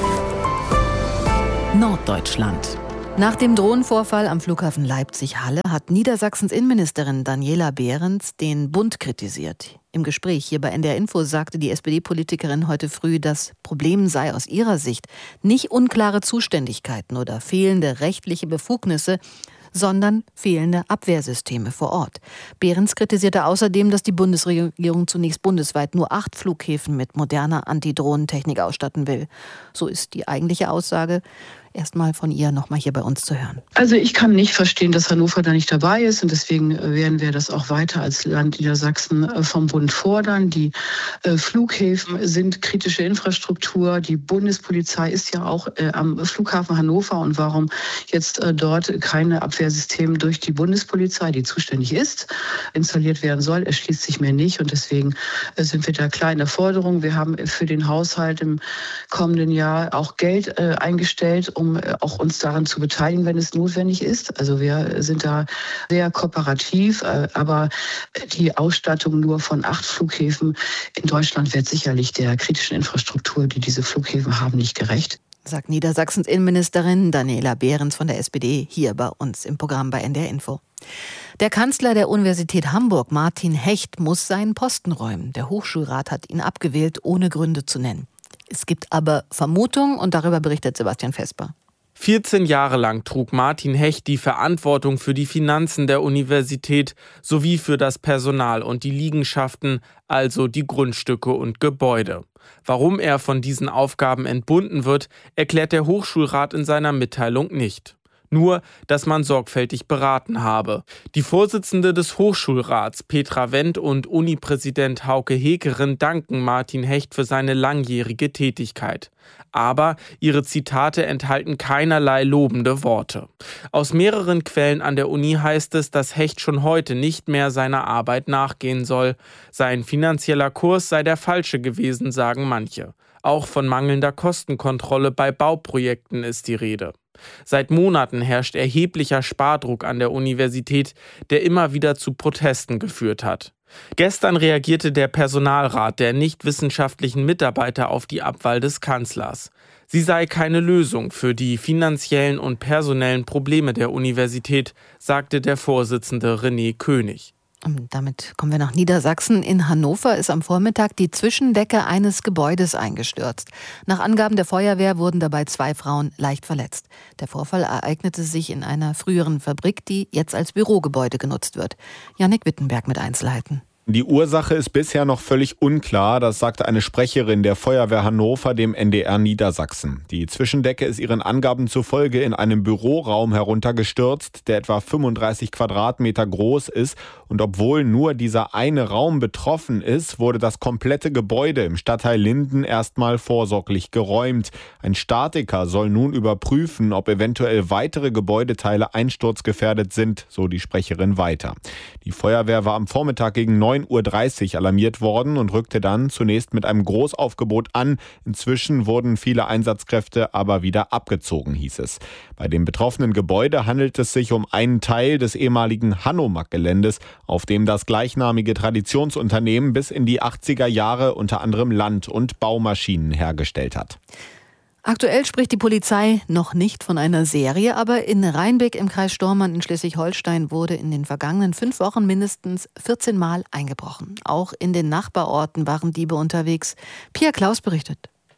Norddeutschland. Nach dem Drohnenvorfall am Flughafen Leipzig-Halle hat Niedersachsens Innenministerin Daniela Behrens den Bund kritisiert. Im Gespräch hier bei N D R Info sagte die S P D-Politikerin heute früh, das Problem sei aus ihrer Sicht nicht unklare Zuständigkeiten oder fehlende rechtliche Befugnisse, sondern fehlende Abwehrsysteme vor Ort. Behrens kritisierte außerdem, dass die Bundesregierung zunächst bundesweit nur acht Flughäfen mit moderner Antidrohnentechnik ausstatten will. So ist die eigentliche Aussage. Erstmal von ihr nochmal hier bei uns zu hören. Also ich kann nicht verstehen, dass Hannover da nicht dabei ist und deswegen werden wir das auch weiter als Land Niedersachsen vom Bund fordern. Die äh, Flughäfen sind kritische Infrastruktur. Die Bundespolizei ist ja auch äh, am Flughafen Hannover und warum jetzt äh, dort keine Abwehrsysteme durch die Bundespolizei, die zuständig ist, installiert werden soll, erschließt sich mir nicht und deswegen äh, sind wir da klar in der Forderung. Wir haben für den Haushalt im kommenden Jahr auch Geld äh, eingestellt, um auch uns daran zu beteiligen, wenn es notwendig ist. Also wir sind da sehr kooperativ, aber die Ausstattung nur von acht Flughäfen in Deutschland wird sicherlich der kritischen Infrastruktur, die diese Flughäfen haben, nicht gerecht. Sagt Niedersachsens Innenministerin Daniela Behrens von der S P D hier bei uns im Programm bei N D R Info. Der Kanzler der Universität Hamburg, Martin Hecht, muss seinen Posten räumen. Der Hochschulrat hat ihn abgewählt, ohne Gründe zu nennen. Es gibt aber Vermutungen und darüber berichtet Sebastian Vesper. vierzehn Jahre lang trug Martin Hecht die Verantwortung für die Finanzen der Universität sowie für das Personal und die Liegenschaften, also die Grundstücke und Gebäude. Warum er von diesen Aufgaben entbunden wird, erklärt der Hochschulrat in seiner Mitteilung nicht. Nur, dass man sorgfältig beraten habe. Die Vorsitzende des Hochschulrats, Petra Wendt, und Unipräsident Hauke Hekerin danken Martin Hecht für seine langjährige Tätigkeit. Aber ihre Zitate enthalten keinerlei lobende Worte. Aus mehreren Quellen an der Uni heißt es, dass Hecht schon heute nicht mehr seiner Arbeit nachgehen soll. Sein finanzieller Kurs sei der falsche gewesen, sagen manche. Auch von mangelnder Kostenkontrolle bei Bauprojekten ist die Rede. Seit Monaten herrscht erheblicher Spardruck an der Universität, der immer wieder zu Protesten geführt hat. Gestern reagierte der Personalrat der nichtwissenschaftlichen Mitarbeiter auf die Abwahl des Kanzlers. Sie sei keine Lösung für die finanziellen und personellen Probleme der Universität, sagte der Vorsitzende René König. Und damit kommen wir nach Niedersachsen. In Hannover ist am Vormittag die Zwischendecke eines Gebäudes eingestürzt. Nach Angaben der Feuerwehr wurden dabei zwei Frauen leicht verletzt. Der Vorfall ereignete sich in einer früheren Fabrik, die jetzt als Bürogebäude genutzt wird. Jannik Wittenberg mit Einzelheiten. Die Ursache ist bisher noch völlig unklar, das sagte eine Sprecherin der Feuerwehr Hannover dem N D R Niedersachsen. Die Zwischendecke ist ihren Angaben zufolge in einem Büroraum heruntergestürzt, der etwa fünfunddreißig Quadratmeter groß ist. Und obwohl nur dieser eine Raum betroffen ist, wurde das komplette Gebäude im Stadtteil Linden erstmal vorsorglich geräumt. Ein Statiker soll nun überprüfen, ob eventuell weitere Gebäudeteile einsturzgefährdet sind, so die Sprecherin weiter. Die Feuerwehr war am Vormittag gegen neun Uhr dreißig alarmiert worden und rückte dann zunächst mit einem Großaufgebot an. Inzwischen wurden viele Einsatzkräfte aber wieder abgezogen, hieß es. Bei dem betroffenen Gebäude handelt es sich um einen Teil des ehemaligen Hanomag-Geländes, auf dem das gleichnamige Traditionsunternehmen bis in die achtziger Jahre unter anderem Land- und Baumaschinen hergestellt hat. Aktuell spricht die Polizei noch nicht von einer Serie, aber in Rheinbeck im Kreis Stormarn in Schleswig-Holstein wurde in den vergangenen fünf Wochen mindestens vierzehn Mal eingebrochen. Auch in den Nachbarorten waren Diebe unterwegs. Pia Klaus berichtet.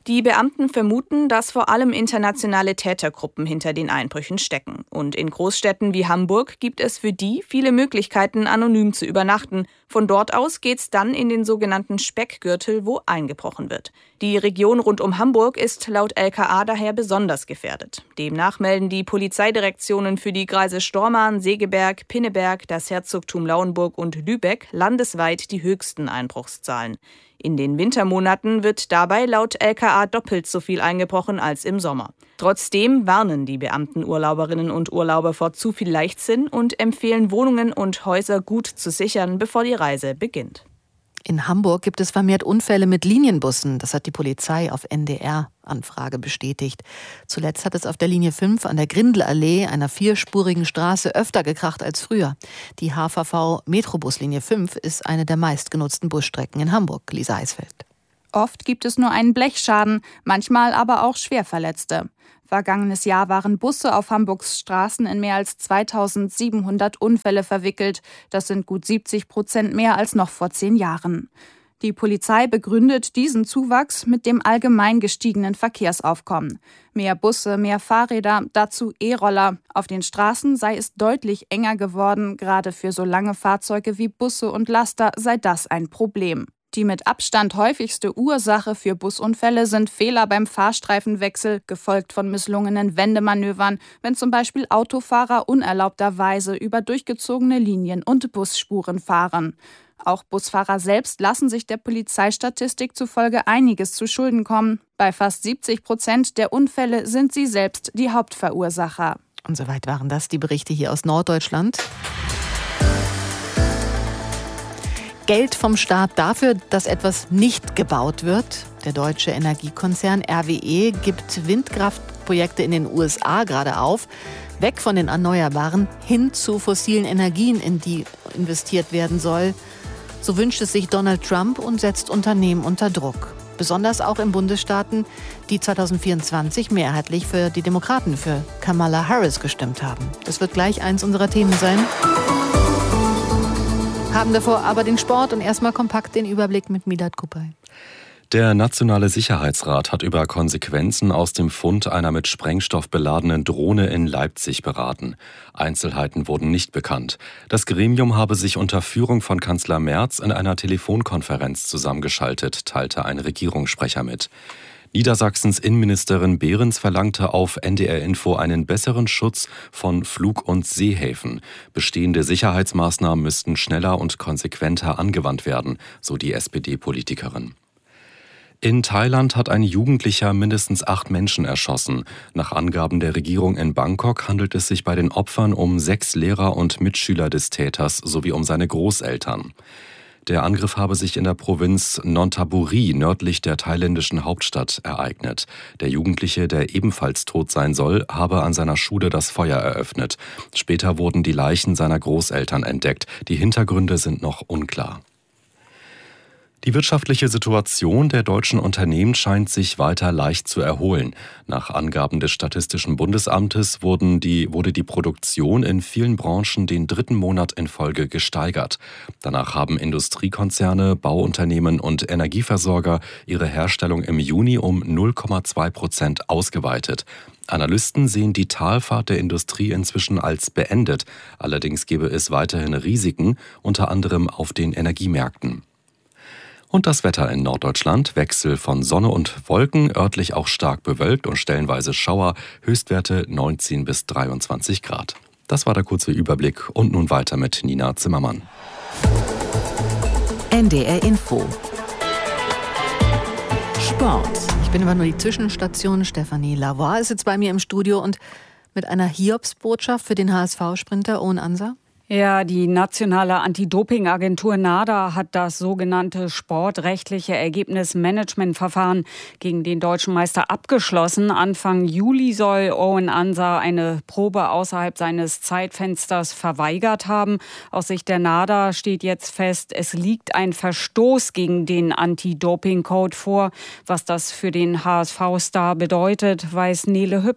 Die Beamten vermuten, dass vor allem internationale Tätergruppen hinter den Einbrüchen stecken. Und in Großstädten wie Hamburg gibt es für die viele Möglichkeiten, anonym zu übernachten. Von dort aus geht's dann in den sogenannten Speckgürtel, wo eingebrochen wird. Die Region rund um Hamburg ist laut L K A daher besonders gefährdet. Demnach melden die Polizeidirektionen für die Kreise Stormarn, Segeberg, Pinneberg, das Herzogtum Lauenburg und Lübeck landesweit die höchsten Einbruchszahlen. In den Wintermonaten wird dabei laut L K A doppelt so viel eingebrochen als im Sommer. Trotzdem warnen die Beamten Urlauberinnen und Urlauber vor zu viel Leichtsinn und empfehlen, Wohnungen und Häuser gut zu sichern, bevor die Reise beginnt. In Hamburg gibt es vermehrt Unfälle mit Linienbussen. Das hat die Polizei auf N D R-Anfrage bestätigt. Zuletzt hat es auf der Linie fünf an der Grindelallee, einer vierspurigen Straße, öfter gekracht als früher. Die H V V-Metrobuslinie fünf ist eine der meistgenutzten Busstrecken in Hamburg. Lisa Eisfeld. Oft gibt es nur einen Blechschaden, manchmal aber auch Schwerverletzte. Vergangenes Jahr waren Busse auf Hamburgs Straßen in mehr als zweitausendsiebenhundert Unfälle verwickelt. Das sind gut siebzig Prozent mehr als noch vor zehn Jahren. Die Polizei begründet diesen Zuwachs mit dem allgemein gestiegenen Verkehrsaufkommen. Mehr Busse, mehr Fahrräder, dazu E-Roller. Auf den Straßen sei es deutlich enger geworden. Gerade für so lange Fahrzeuge wie Busse und Laster sei das ein Problem. Die mit Abstand häufigste Ursache für Busunfälle sind Fehler beim Fahrstreifenwechsel, gefolgt von misslungenen Wendemanövern, wenn zum Beispiel Autofahrer unerlaubterweise über durchgezogene Linien und Busspuren fahren. Auch Busfahrer selbst lassen sich der Polizeistatistik zufolge einiges zu Schulden kommen. Bei fast siebzig Prozent der Unfälle sind sie selbst die Hauptverursacher. Und soweit waren das die Berichte hier aus Norddeutschland. Geld vom Staat dafür, dass etwas nicht gebaut wird. Der deutsche Energiekonzern R W E gibt Windkraftprojekte in den U S A gerade auf. Weg von den Erneuerbaren hin zu fossilen Energien, in die investiert werden soll. So wünscht es sich Donald Trump und setzt Unternehmen unter Druck. Besonders auch in Bundesstaaten, die zweitausendvierundzwanzig mehrheitlich für die Demokraten, für Kamala Harris gestimmt haben. Das wird gleich eins unserer Themen sein. Haben davor aber den Sport und erstmal kompakt den Überblick mit Midat Kupay. Der Nationale Sicherheitsrat hat über Konsequenzen aus dem Fund einer mit Sprengstoff beladenen Drohne in Leipzig beraten. Einzelheiten wurden nicht bekannt. Das Gremium habe sich unter Führung von Kanzler Merz in einer Telefonkonferenz zusammengeschaltet, teilte ein Regierungssprecher mit. Niedersachsens Innenministerin Behrens verlangte auf N D R Info einen besseren Schutz von Flug- und Seehäfen. Bestehende Sicherheitsmaßnahmen müssten schneller und konsequenter angewandt werden, so die S P D-Politikerin. In Thailand hat ein Jugendlicher mindestens acht Menschen erschossen. Nach Angaben der Regierung in Bangkok handelt es sich bei den Opfern um sechs Lehrer und Mitschüler des Täters sowie um seine Großeltern. Der Angriff habe sich in der Provinz Nonthaburi nördlich der thailändischen Hauptstadt ereignet. Der Jugendliche, der ebenfalls tot sein soll, habe an seiner Schule das Feuer eröffnet. Später wurden die Leichen seiner Großeltern entdeckt. Die Hintergründe sind noch unklar. Die wirtschaftliche Situation der deutschen Unternehmen scheint sich weiter leicht zu erholen. Nach Angaben des Statistischen Bundesamtes wurden die, wurde die Produktion in vielen Branchen den dritten Monat in Folge gesteigert. Danach haben Industriekonzerne, Bauunternehmen und Energieversorger ihre Herstellung im Juni um null Komma zwei Prozent ausgeweitet. Analysten sehen die Talfahrt der Industrie inzwischen als beendet. Allerdings gäbe es weiterhin Risiken, unter anderem auf den Energiemärkten. Und das Wetter in Norddeutschland, Wechsel von Sonne und Wolken, örtlich auch stark bewölkt und stellenweise Schauer, Höchstwerte neunzehn bis dreiundzwanzig Grad. Das war der kurze Überblick und nun weiter mit Nina Zimmermann. N D R Info. Sport. Ich bin immer nur die Zwischenstation. Stefanie Lavoie ist jetzt bei mir im Studio und mit einer Hiobsbotschaft für den H S V-Sprinter Owen Ansa. Ja, die nationale Anti-Doping-Agentur NADA hat das sogenannte sportrechtliche Ergebnismanagementverfahren gegen den deutschen Meister abgeschlossen. Anfang Juli soll Owen Ansa eine Probe außerhalb seines Zeitfensters verweigert haben. Aus Sicht der NADA steht jetzt fest, es liegt ein Verstoß gegen den Anti-Doping-Code vor. Was das für den H S V-Star bedeutet, weiß Nele Hüpper.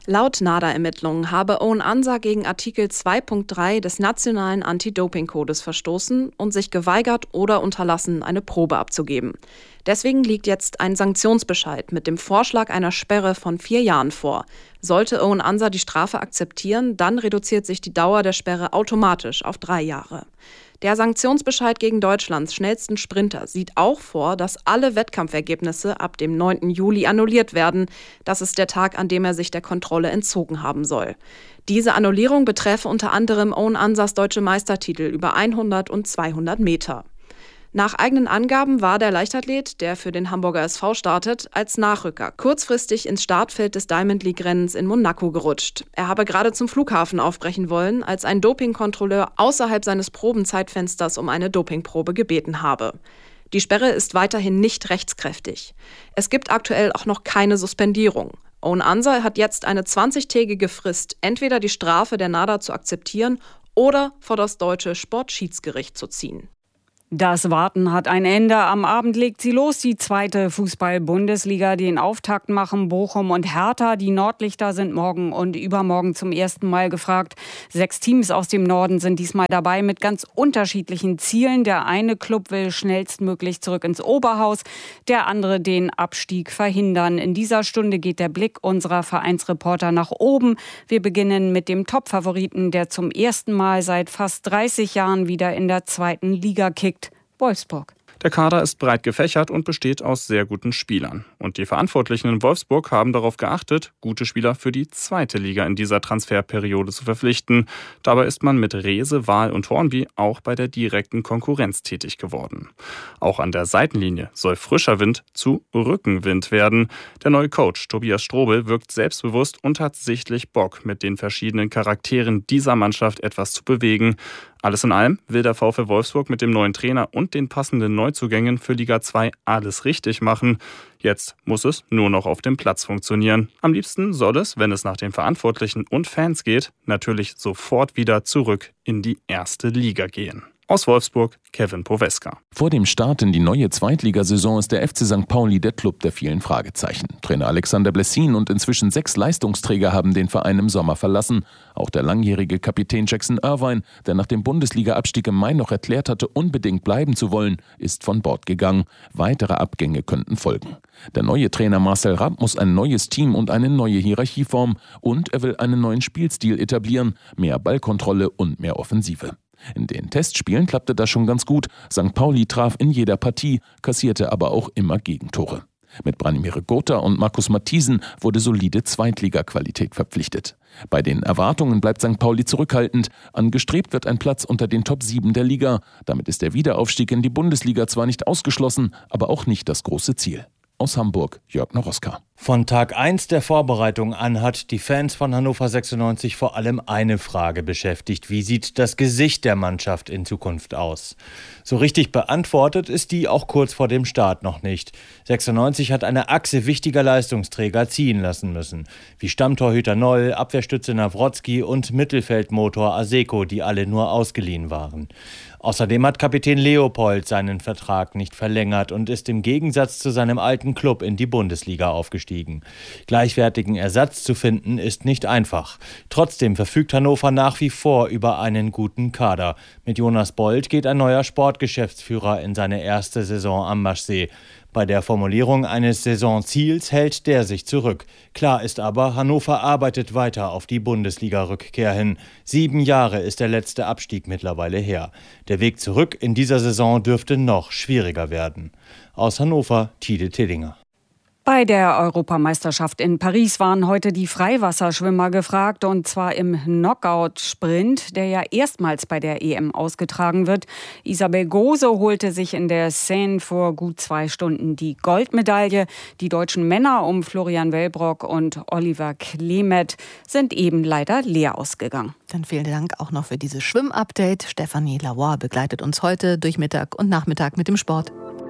Laut NADA-Ermittlungen habe Owen Ansa gegen Artikel zwei Punkt drei des nationalen Anti-Doping-Kodes verstoßen und sich geweigert oder unterlassen, eine Probe abzugeben. Deswegen liegt jetzt ein Sanktionsbescheid mit dem Vorschlag einer Sperre von vier Jahren vor. Sollte Owen Ansa die Strafe akzeptieren, dann reduziert sich die Dauer der Sperre automatisch auf drei Jahre. Der Sanktionsbescheid gegen Deutschlands schnellsten Sprinter sieht auch vor, dass alle Wettkampfergebnisse ab dem neunten Juli annulliert werden. Das ist der Tag, an dem er sich der Kontrolle entzogen haben soll. Diese Annullierung betreffe unter anderem Owen Ansas deutsche Meistertitel über hundert und zweihundert Meter. Nach eigenen Angaben war der Leichtathlet, der für den Hamburger S V startet, als Nachrücker kurzfristig ins Startfeld des Diamond League-Rennens in Monaco gerutscht. Er habe gerade zum Flughafen aufbrechen wollen, als ein Dopingkontrolleur außerhalb seines Probenzeitfensters um eine Dopingprobe gebeten habe. Die Sperre ist weiterhin nicht rechtskräftig. Es gibt aktuell auch noch keine Suspendierung. Owen Ansa hat jetzt eine zwanzigtägige Frist, entweder die Strafe der NADA zu akzeptieren oder vor das deutsche Sportschiedsgericht zu ziehen. Das Warten hat ein Ende. Am Abend legt sie los, die zweite Fußball-Bundesliga. Den Auftakt machen Bochum und Hertha. Die Nordlichter sind morgen und übermorgen zum ersten Mal gefragt. Sechs Teams aus dem Norden sind diesmal dabei mit ganz unterschiedlichen Zielen. Der eine Club will schnellstmöglich zurück ins Oberhaus, der andere den Abstieg verhindern. In dieser Stunde geht der Blick unserer Vereinsreporter nach oben. Wir beginnen mit dem Top-Favoriten, der zum ersten Mal seit fast dreißig Jahren wieder in der zweiten Liga kickt. Wolfsburg. Der Kader ist breit gefächert und besteht aus sehr guten Spielern. Und die Verantwortlichen in Wolfsburg haben darauf geachtet, gute Spieler für die zweite Liga in dieser Transferperiode zu verpflichten. Dabei ist man mit Rehse, Wahl und Hornby auch bei der direkten Konkurrenz tätig geworden. Auch an der Seitenlinie soll frischer Wind zu Rückenwind werden. Der neue Coach Tobias Strobel wirkt selbstbewusst und hat sichtlich Bock, mit den verschiedenen Charakteren dieser Mannschaft etwas zu bewegen. Alles in allem will der VfL Wolfsburg mit dem neuen Trainer und den passenden Neuzugängen für Liga zwei alles richtig machen. Jetzt muss es nur noch auf dem Platz funktionieren. Am liebsten soll es, wenn es nach den Verantwortlichen und Fans geht, natürlich sofort wieder zurück in die erste Liga gehen. Aus Wolfsburg, Kevin Poweska. Vor dem Start in die neue Zweitligasaison ist der F C Sankt Pauli der Club der vielen Fragezeichen. Trainer Alexander Blessin und inzwischen sechs Leistungsträger haben den Verein im Sommer verlassen. Auch der langjährige Kapitän Jackson Irvine, der nach dem Bundesliga-Abstieg im Mai noch erklärt hatte, unbedingt bleiben zu wollen, ist von Bord gegangen. Weitere Abgänge könnten folgen. Der neue Trainer Marcel Rapp muss ein neues Team und eine neue Hierarchie formen und er will einen neuen Spielstil etablieren, mehr Ballkontrolle und mehr Offensive. In den Testspielen klappte das schon ganz gut. Sankt Pauli traf in jeder Partie, kassierte aber auch immer Gegentore. Mit Branimir Gotha und Markus Matthiesen wurde solide Zweitliga-Qualität verpflichtet. Bei den Erwartungen bleibt Sankt Pauli zurückhaltend. Angestrebt wird ein Platz unter den Top sieben der Liga. Damit ist der Wiederaufstieg in die Bundesliga zwar nicht ausgeschlossen, aber auch nicht das große Ziel. Aus Hamburg, Jörg Noroska. Von Tag eins der Vorbereitung an hat die Fans von Hannover sechsundneunzig vor allem eine Frage beschäftigt. Wie sieht das Gesicht der Mannschaft in Zukunft aus? So richtig beantwortet ist die auch kurz vor dem Start noch nicht. sechsundneunzig hat eine Achse wichtiger Leistungsträger ziehen lassen müssen. Wie Stammtorhüter Noll, Abwehrstütze Nawrotzki und Mittelfeldmotor Aseko, die alle nur ausgeliehen waren. Außerdem hat Kapitän Leopold seinen Vertrag nicht verlängert und ist im Gegensatz zu seinem alten Club in die Bundesliga aufgestiegen. Gleichwertigen Ersatz zu finden ist nicht einfach. Trotzdem verfügt Hannover nach wie vor über einen guten Kader. Mit Jonas Bold geht ein neuer Sportgeschäftsführer in seine erste Saison am Maschsee. Bei der Formulierung eines Saisonziels hält der sich zurück. Klar ist aber, Hannover arbeitet weiter auf die Bundesliga-Rückkehr hin. Sieben Jahre ist der letzte Abstieg mittlerweile her. Der Weg zurück in dieser Saison dürfte noch schwieriger werden. Aus Hannover, Tide Tillinger. Bei der Europameisterschaft in Paris waren heute die Freiwasserschwimmer gefragt, und zwar im Knockout-Sprint, der ja erstmals bei der E M ausgetragen wird. Isabel Gose holte sich in der Seine vor gut zwei Stunden die Goldmedaille. Die deutschen Männer um Florian Wellbrock und Oliver Klemet sind eben leider leer ausgegangen. Dann vielen Dank auch noch für dieses Schwimmupdate. Stefanie Lavoie begleitet uns heute durch Mittag und Nachmittag mit dem Sport.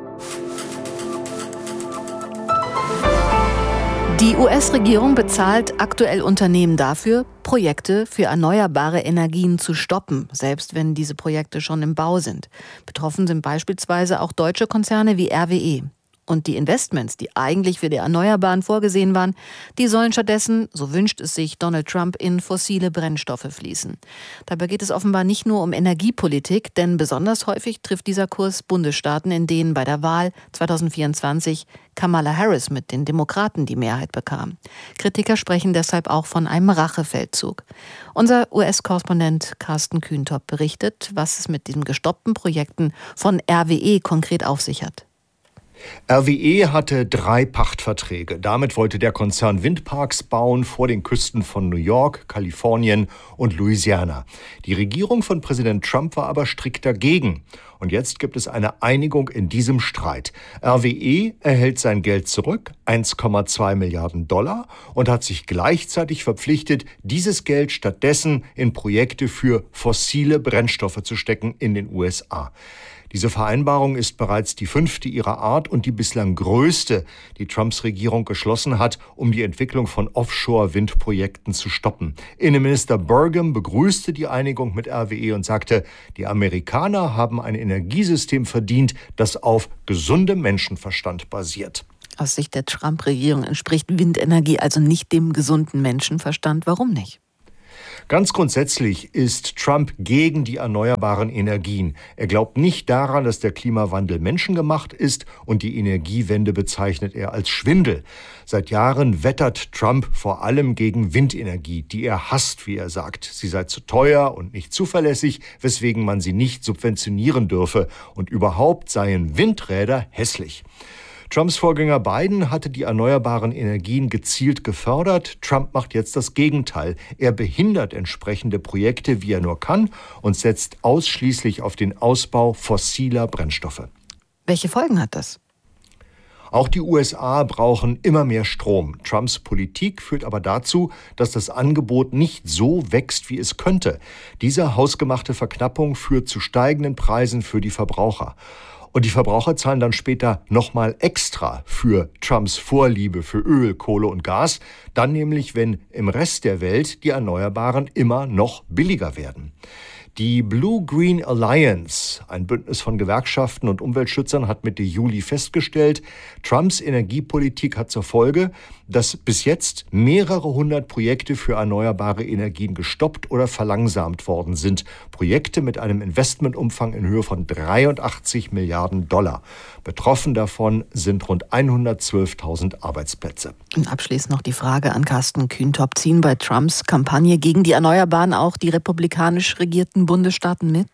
Die U S-Regierung bezahlt aktuell Unternehmen dafür, Projekte für erneuerbare Energien zu stoppen, selbst wenn diese Projekte schon im Bau sind. Betroffen sind beispielsweise auch deutsche Konzerne wie R W E. Und die Investments, die eigentlich für die Erneuerbaren vorgesehen waren, die sollen stattdessen, so wünscht es sich Donald Trump, in fossile Brennstoffe fließen. Dabei geht es offenbar nicht nur um Energiepolitik, denn besonders häufig trifft dieser Kurs Bundesstaaten, in denen bei der Wahl zweitausendvierundzwanzig Kamala Harris mit den Demokraten die Mehrheit bekam. Kritiker sprechen deshalb auch von einem Rachefeldzug. Unser U S-Korrespondent Carsten Kühntop berichtet, was es mit diesen gestoppten Projekten von R W E konkret auf sich hat. R W E hatte drei Pachtverträge. Damit wollte der Konzern Windparks bauen vor den Küsten von New York, Kalifornien und Louisiana. Die Regierung von Präsident Trump war aber strikt dagegen. Und jetzt gibt es eine Einigung in diesem Streit. R W E erhält sein Geld zurück, eins Komma zwei Milliarden Dollar, und hat sich gleichzeitig verpflichtet, dieses Geld stattdessen in Projekte für fossile Brennstoffe zu stecken in den U S A. Diese Vereinbarung ist bereits die fünfte ihrer Art und die bislang größte, die Trumps Regierung geschlossen hat, um die Entwicklung von Offshore-Windprojekten zu stoppen. Innenminister Burgum begrüßte die Einigung mit R W E und sagte, die Amerikaner haben ein Energiesystem verdient, das auf gesundem Menschenverstand basiert. Aus Sicht der Trump-Regierung entspricht Windenergie also nicht dem gesunden Menschenverstand. Warum nicht? Ganz grundsätzlich ist Trump gegen die erneuerbaren Energien. Er glaubt nicht daran, dass der Klimawandel menschengemacht ist, und die Energiewende bezeichnet er als Schwindel. Seit Jahren wettert Trump vor allem gegen Windenergie, die er hasst, wie er sagt. Sie sei zu teuer und nicht zuverlässig, weswegen man sie nicht subventionieren dürfe. Und überhaupt seien Windräder hässlich. Trumps Vorgänger Biden hatte die erneuerbaren Energien gezielt gefördert. Trump macht jetzt das Gegenteil. Er behindert entsprechende Projekte, wie er nur kann, und setzt ausschließlich auf den Ausbau fossiler Brennstoffe. Welche Folgen hat das? Auch die U S A brauchen immer mehr Strom. Trumps Politik führt aber dazu, dass das Angebot nicht so wächst, wie es könnte. Diese hausgemachte Verknappung führt zu steigenden Preisen für die Verbraucher. Und die Verbraucher zahlen dann später nochmal extra für Trumps Vorliebe für Öl, Kohle und Gas. Dann nämlich, wenn im Rest der Welt die Erneuerbaren immer noch billiger werden. Die Blue-Green Alliance, ein Bündnis von Gewerkschaften und Umweltschützern, hat Mitte Juli festgestellt, Trumps Energiepolitik hat zur Folge, dass bis jetzt mehrere hundert Projekte für erneuerbare Energien gestoppt oder verlangsamt worden sind. Projekte mit einem Investmentumfang in Höhe von dreiundachtzig Milliarden Dollar. Betroffen davon sind rund hundertzwölftausend Arbeitsplätze. Und abschließend noch die Frage an Carsten Kühntop. Ziehen bei Trumps Kampagne gegen die Erneuerbaren auch die republikanisch regierten Bundesstaaten mit?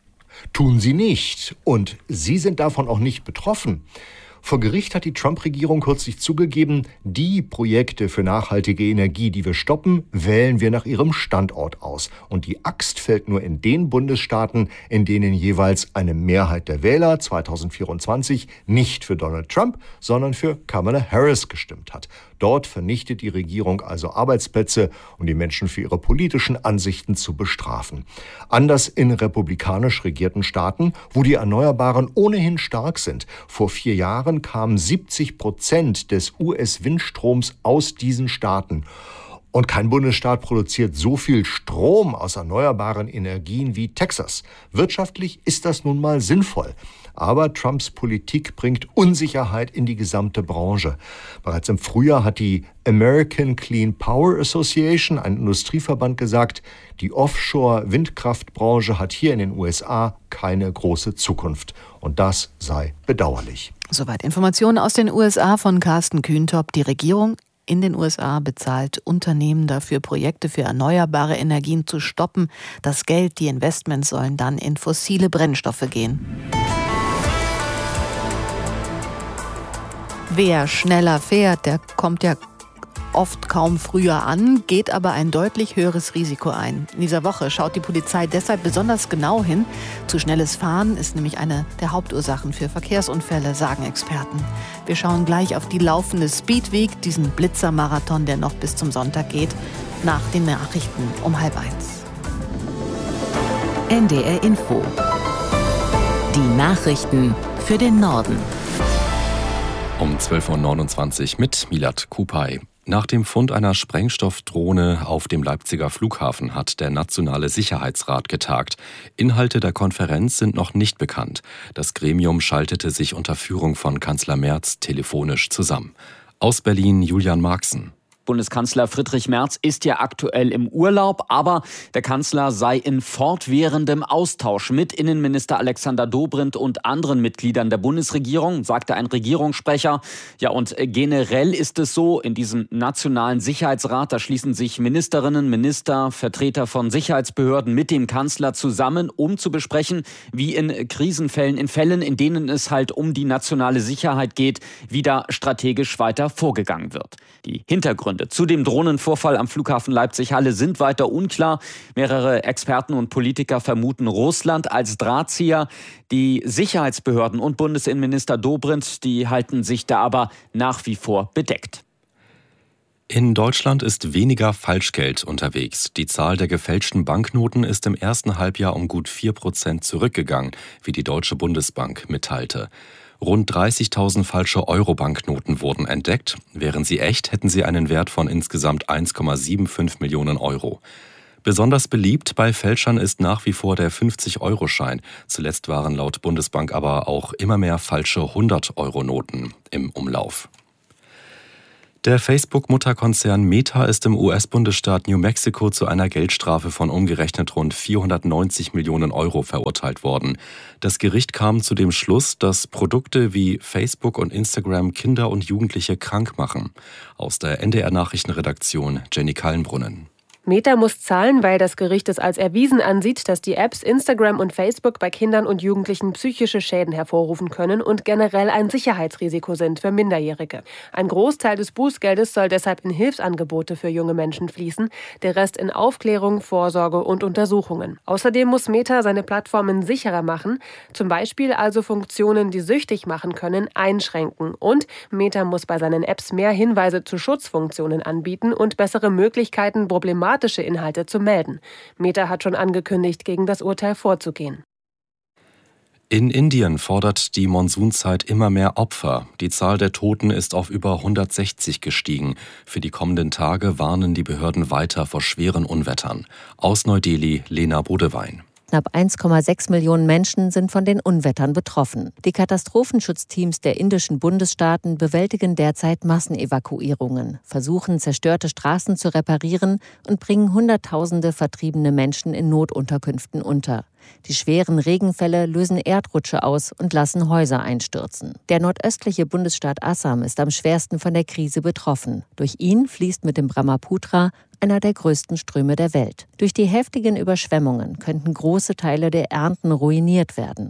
Tun sie nicht. Und sie sind davon auch nicht betroffen. Vor Gericht hat die Trump-Regierung kürzlich zugegeben, die Projekte für nachhaltige Energie, die wir stoppen, wählen wir nach ihrem Standort aus. Und die Axt fällt nur in den Bundesstaaten, in denen jeweils eine Mehrheit der Wähler zweitausendvierundzwanzig nicht für Donald Trump, sondern für Kamala Harris gestimmt hat. Dort vernichtet die Regierung also Arbeitsplätze, um die Menschen für ihre politischen Ansichten zu bestrafen. Anders in republikanisch regierten Staaten, wo die Erneuerbaren ohnehin stark sind. Vor vier Jahren kamen siebzig Prozent des U S-Windstroms aus diesen Staaten. Und kein Bundesstaat produziert so viel Strom aus erneuerbaren Energien wie Texas. Wirtschaftlich ist das nun mal sinnvoll. Aber Trumps Politik bringt Unsicherheit in die gesamte Branche. Bereits im Frühjahr hat die American Clean Power Association, ein Industrieverband, gesagt, die Offshore-Windkraftbranche hat hier in den U S A keine große Zukunft. Und das sei bedauerlich. Soweit Informationen aus den U S A von Carsten Kühntop. Die Regierung in den U S A bezahlt Unternehmen dafür, Projekte für erneuerbare Energien zu stoppen. Das Geld, die Investments sollen dann in fossile Brennstoffe gehen. Wer schneller fährt, der kommt ja oft kaum früher an, geht aber ein deutlich höheres Risiko ein. In dieser Woche schaut die Polizei deshalb besonders genau hin. Zu schnelles Fahren ist nämlich eine der Hauptursachen für Verkehrsunfälle, sagen Experten. Wir schauen gleich auf die laufende Speed Week, diesen Blitzermarathon, der noch bis zum Sonntag geht, nach den Nachrichten um halb eins. N D R Info. Die Nachrichten für den Norden. Um zwölf Uhr neunundzwanzig mit Milad Kupay. Nach dem Fund einer Sprengstoffdrohne auf dem Leipziger Flughafen hat der Nationale Sicherheitsrat getagt. Inhalte der Konferenz sind noch nicht bekannt. Das Gremium schaltete sich unter Führung von Kanzler Merz telefonisch zusammen. Aus Berlin Julian Marxen. Bundeskanzler Friedrich Merz ist ja aktuell im Urlaub, aber der Kanzler sei in fortwährendem Austausch mit Innenminister Alexander Dobrindt und anderen Mitgliedern der Bundesregierung, sagte ein Regierungssprecher. Ja, und generell ist es so, in diesem Nationalen Sicherheitsrat, da schließen sich Ministerinnen, Minister, Vertreter von Sicherheitsbehörden mit dem Kanzler zusammen, um zu besprechen, wie in Krisenfällen, in Fällen, in denen es halt um die nationale Sicherheit geht, wie da strategisch weiter vorgegangen wird. Die Hintergründe zu dem Drohnenvorfall am Flughafen Leipzig-Halle sind weiter unklar. Mehrere Experten und Politiker vermuten Russland als Drahtzieher. Die Sicherheitsbehörden und Bundesinnenminister Dobrindt, die halten sich da aber nach wie vor bedeckt. In Deutschland ist weniger Falschgeld unterwegs. Die Zahl der gefälschten Banknoten ist im ersten Halbjahr um gut vier Prozent zurückgegangen, wie die Deutsche Bundesbank mitteilte. Rund dreißigtausend falsche Euro-Banknoten wurden entdeckt. Wären sie echt, hätten sie einen Wert von insgesamt eins Komma fünfundsiebzig Millionen Euro. Besonders beliebt bei Fälschern ist nach wie vor der fünfzig-Euro-Schein. Zuletzt waren laut Bundesbank aber auch immer mehr falsche hundert-Euro-Noten im Umlauf. Der Facebook-Mutterkonzern Meta ist im U S-Bundesstaat New Mexico zu einer Geldstrafe von umgerechnet rund vierhundertneunzig Millionen Euro verurteilt worden. Das Gericht kam zu dem Schluss, dass Produkte wie Facebook und Instagram Kinder und Jugendliche krank machen. Aus der N D R-Nachrichtenredaktion Jenny Kallenbrunnen. Meta muss zahlen, weil das Gericht es als erwiesen ansieht, dass die Apps Instagram und Facebook bei Kindern und Jugendlichen psychische Schäden hervorrufen können und generell ein Sicherheitsrisiko sind für Minderjährige. Ein Großteil des Bußgeldes soll deshalb in Hilfsangebote für junge Menschen fließen, der Rest in Aufklärung, Vorsorge und Untersuchungen. Außerdem muss Meta seine Plattformen sicherer machen, zum Beispiel also Funktionen, die süchtig machen können, einschränken. Und Meta muss bei seinen Apps mehr Hinweise zu Schutzfunktionen anbieten und bessere Möglichkeiten, problematische Inhalte zu melden. Meta hat schon angekündigt, gegen das Urteil vorzugehen. In Indien fordert die Monsunzeit immer mehr Opfer. Die Zahl der Toten ist auf über hundertsechzig gestiegen. Für die kommenden Tage warnen die Behörden weiter vor schweren Unwettern. Aus Neu-Delhi, Lena Bodewein. Knapp eins Komma sechs Millionen Menschen sind von den Unwettern betroffen. Die Katastrophenschutzteams der indischen Bundesstaaten bewältigen derzeit Massenevakuierungen, versuchen zerstörte Straßen zu reparieren und bringen Hunderttausende vertriebene Menschen in Notunterkünften unter. Die schweren Regenfälle lösen Erdrutsche aus und lassen Häuser einstürzen. Der nordöstliche Bundesstaat Assam ist am schwersten von der Krise betroffen. Durch ihn fließt mit dem Brahmaputra einer der größten Ströme der Welt. Durch die heftigen Überschwemmungen könnten große Teile der Ernten ruiniert werden.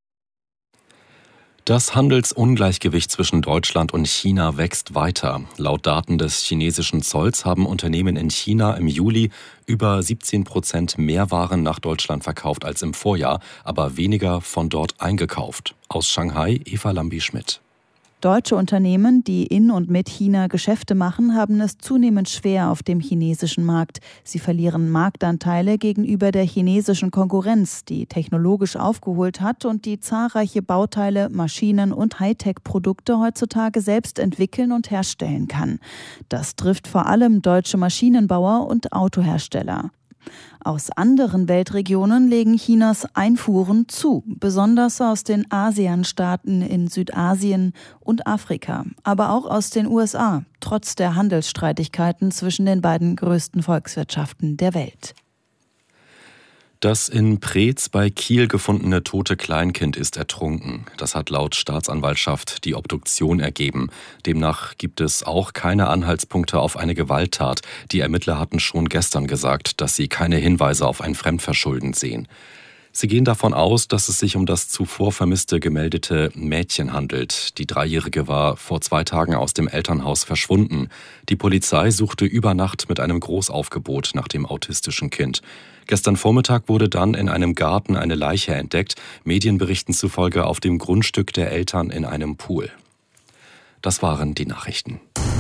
Das Handelsungleichgewicht zwischen Deutschland und China wächst weiter. Laut Daten des chinesischen Zolls haben Unternehmen in China im Juli über siebzehn Prozent mehr Waren nach Deutschland verkauft als im Vorjahr, aber weniger von dort eingekauft. Aus Shanghai, Eva Lambi-Schmidt. Deutsche Unternehmen, die in und mit China Geschäfte machen, haben es zunehmend schwer auf dem chinesischen Markt. Sie verlieren Marktanteile gegenüber der chinesischen Konkurrenz, die technologisch aufgeholt hat und die zahlreiche Bauteile, Maschinen und Hightech-Produkte heutzutage selbst entwickeln und herstellen kann. Das trifft vor allem deutsche Maschinenbauer und Autohersteller. Aus anderen Weltregionen legen Chinas Einfuhren zu, besonders aus den ASEAN-Staaten in Südasien und Afrika, aber auch aus den U S A, trotz der Handelsstreitigkeiten zwischen den beiden größten Volkswirtschaften der Welt. Das in Preetz bei Kiel gefundene tote Kleinkind ist ertrunken. Das hat laut Staatsanwaltschaft die Obduktion ergeben. Demnach gibt es auch keine Anhaltspunkte auf eine Gewalttat. Die Ermittler hatten schon gestern gesagt, dass sie keine Hinweise auf ein Fremdverschulden sehen. Sie gehen davon aus, dass es sich um das zuvor vermisste gemeldete Mädchen handelt. Die Dreijährige war vor zwei Tagen aus dem Elternhaus verschwunden. Die Polizei suchte über Nacht mit einem Großaufgebot nach dem autistischen Kind. Gestern Vormittag wurde dann in einem Garten eine Leiche entdeckt, Medienberichten zufolge auf dem Grundstück der Eltern in einem Pool. Das waren die Nachrichten.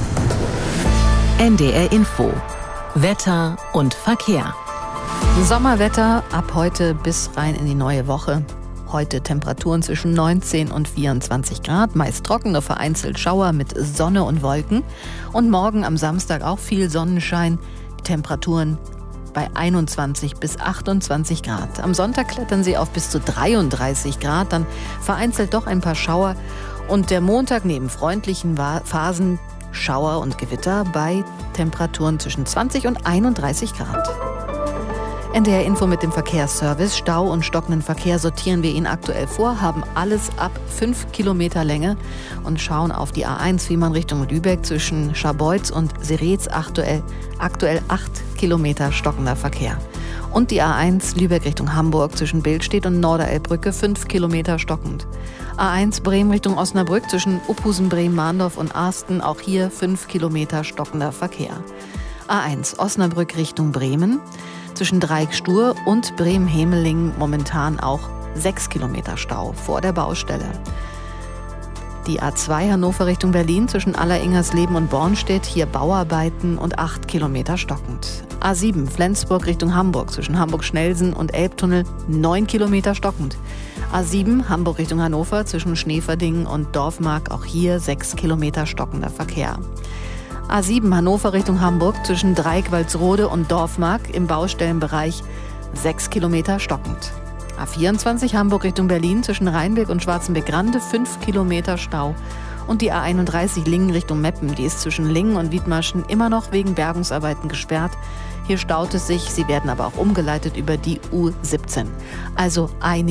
N D R Info. Wetter und Verkehr. Sommerwetter ab heute bis rein in die neue Woche. Heute Temperaturen zwischen neunzehn und vierundzwanzig Grad, meist trockene, vereinzelt Schauer mit Sonne und Wolken. Und morgen am Samstag auch viel Sonnenschein, Temperaturen bei einundzwanzig bis achtundzwanzig Grad. Am Sonntag klettern sie auf bis zu dreiunddreißig Grad, dann vereinzelt doch ein paar Schauer. Und der Montag neben freundlichen Phasen Schauer und Gewitter bei Temperaturen zwischen zwanzig und einunddreißig Grad. N D R Info mit dem Verkehrsservice. Stau und stockenden Verkehr sortieren wir Ihnen aktuell vor, haben alles ab fünf Kilometer Länge und schauen auf die A eins, wie man Richtung Lübeck zwischen Scharbeutz und Seretz aktuell, aktuell acht Kilometer stockender Verkehr. Und die A eins Lübeck Richtung Hamburg zwischen Billstedt und Norderelbbrücke fünf Kilometer stockend. A eins Bremen Richtung Osnabrück zwischen Uphusen, Bremen, Mahndorf und Arsten, auch hier fünf Kilometer stockender Verkehr. A eins Osnabrück Richtung Bremen zwischen Dreieck-Stur und Bremen-Hemelingen momentan auch sechs Kilometer Stau vor der Baustelle. Die A zwei Hannover Richtung Berlin zwischen Alleringersleben und Bornstedt, hier Bauarbeiten und acht Kilometer stockend. A sieben Flensburg Richtung Hamburg zwischen Hamburg-Schnellsen und Elbtunnel neun Kilometer stockend. A sieben Hamburg Richtung Hannover zwischen Schneeverdingen und Dorfmark, auch hier sechs Kilometer stockender Verkehr. A sieben Hannover Richtung Hamburg zwischen Dreieck-Walsrode und Dorfmark im Baustellenbereich sechs Kilometer stockend. A vierundzwanzig Hamburg Richtung Berlin zwischen Rheinberg und Schwarzenberg-Grande fünf Kilometer Stau. Und die A einunddreißig Lingen Richtung Meppen, die ist zwischen Lingen und Wiedmarschen immer noch wegen Bergungsarbeiten gesperrt. Hier staut es sich, sie werden aber auch umgeleitet über die U siebzehn. Also eine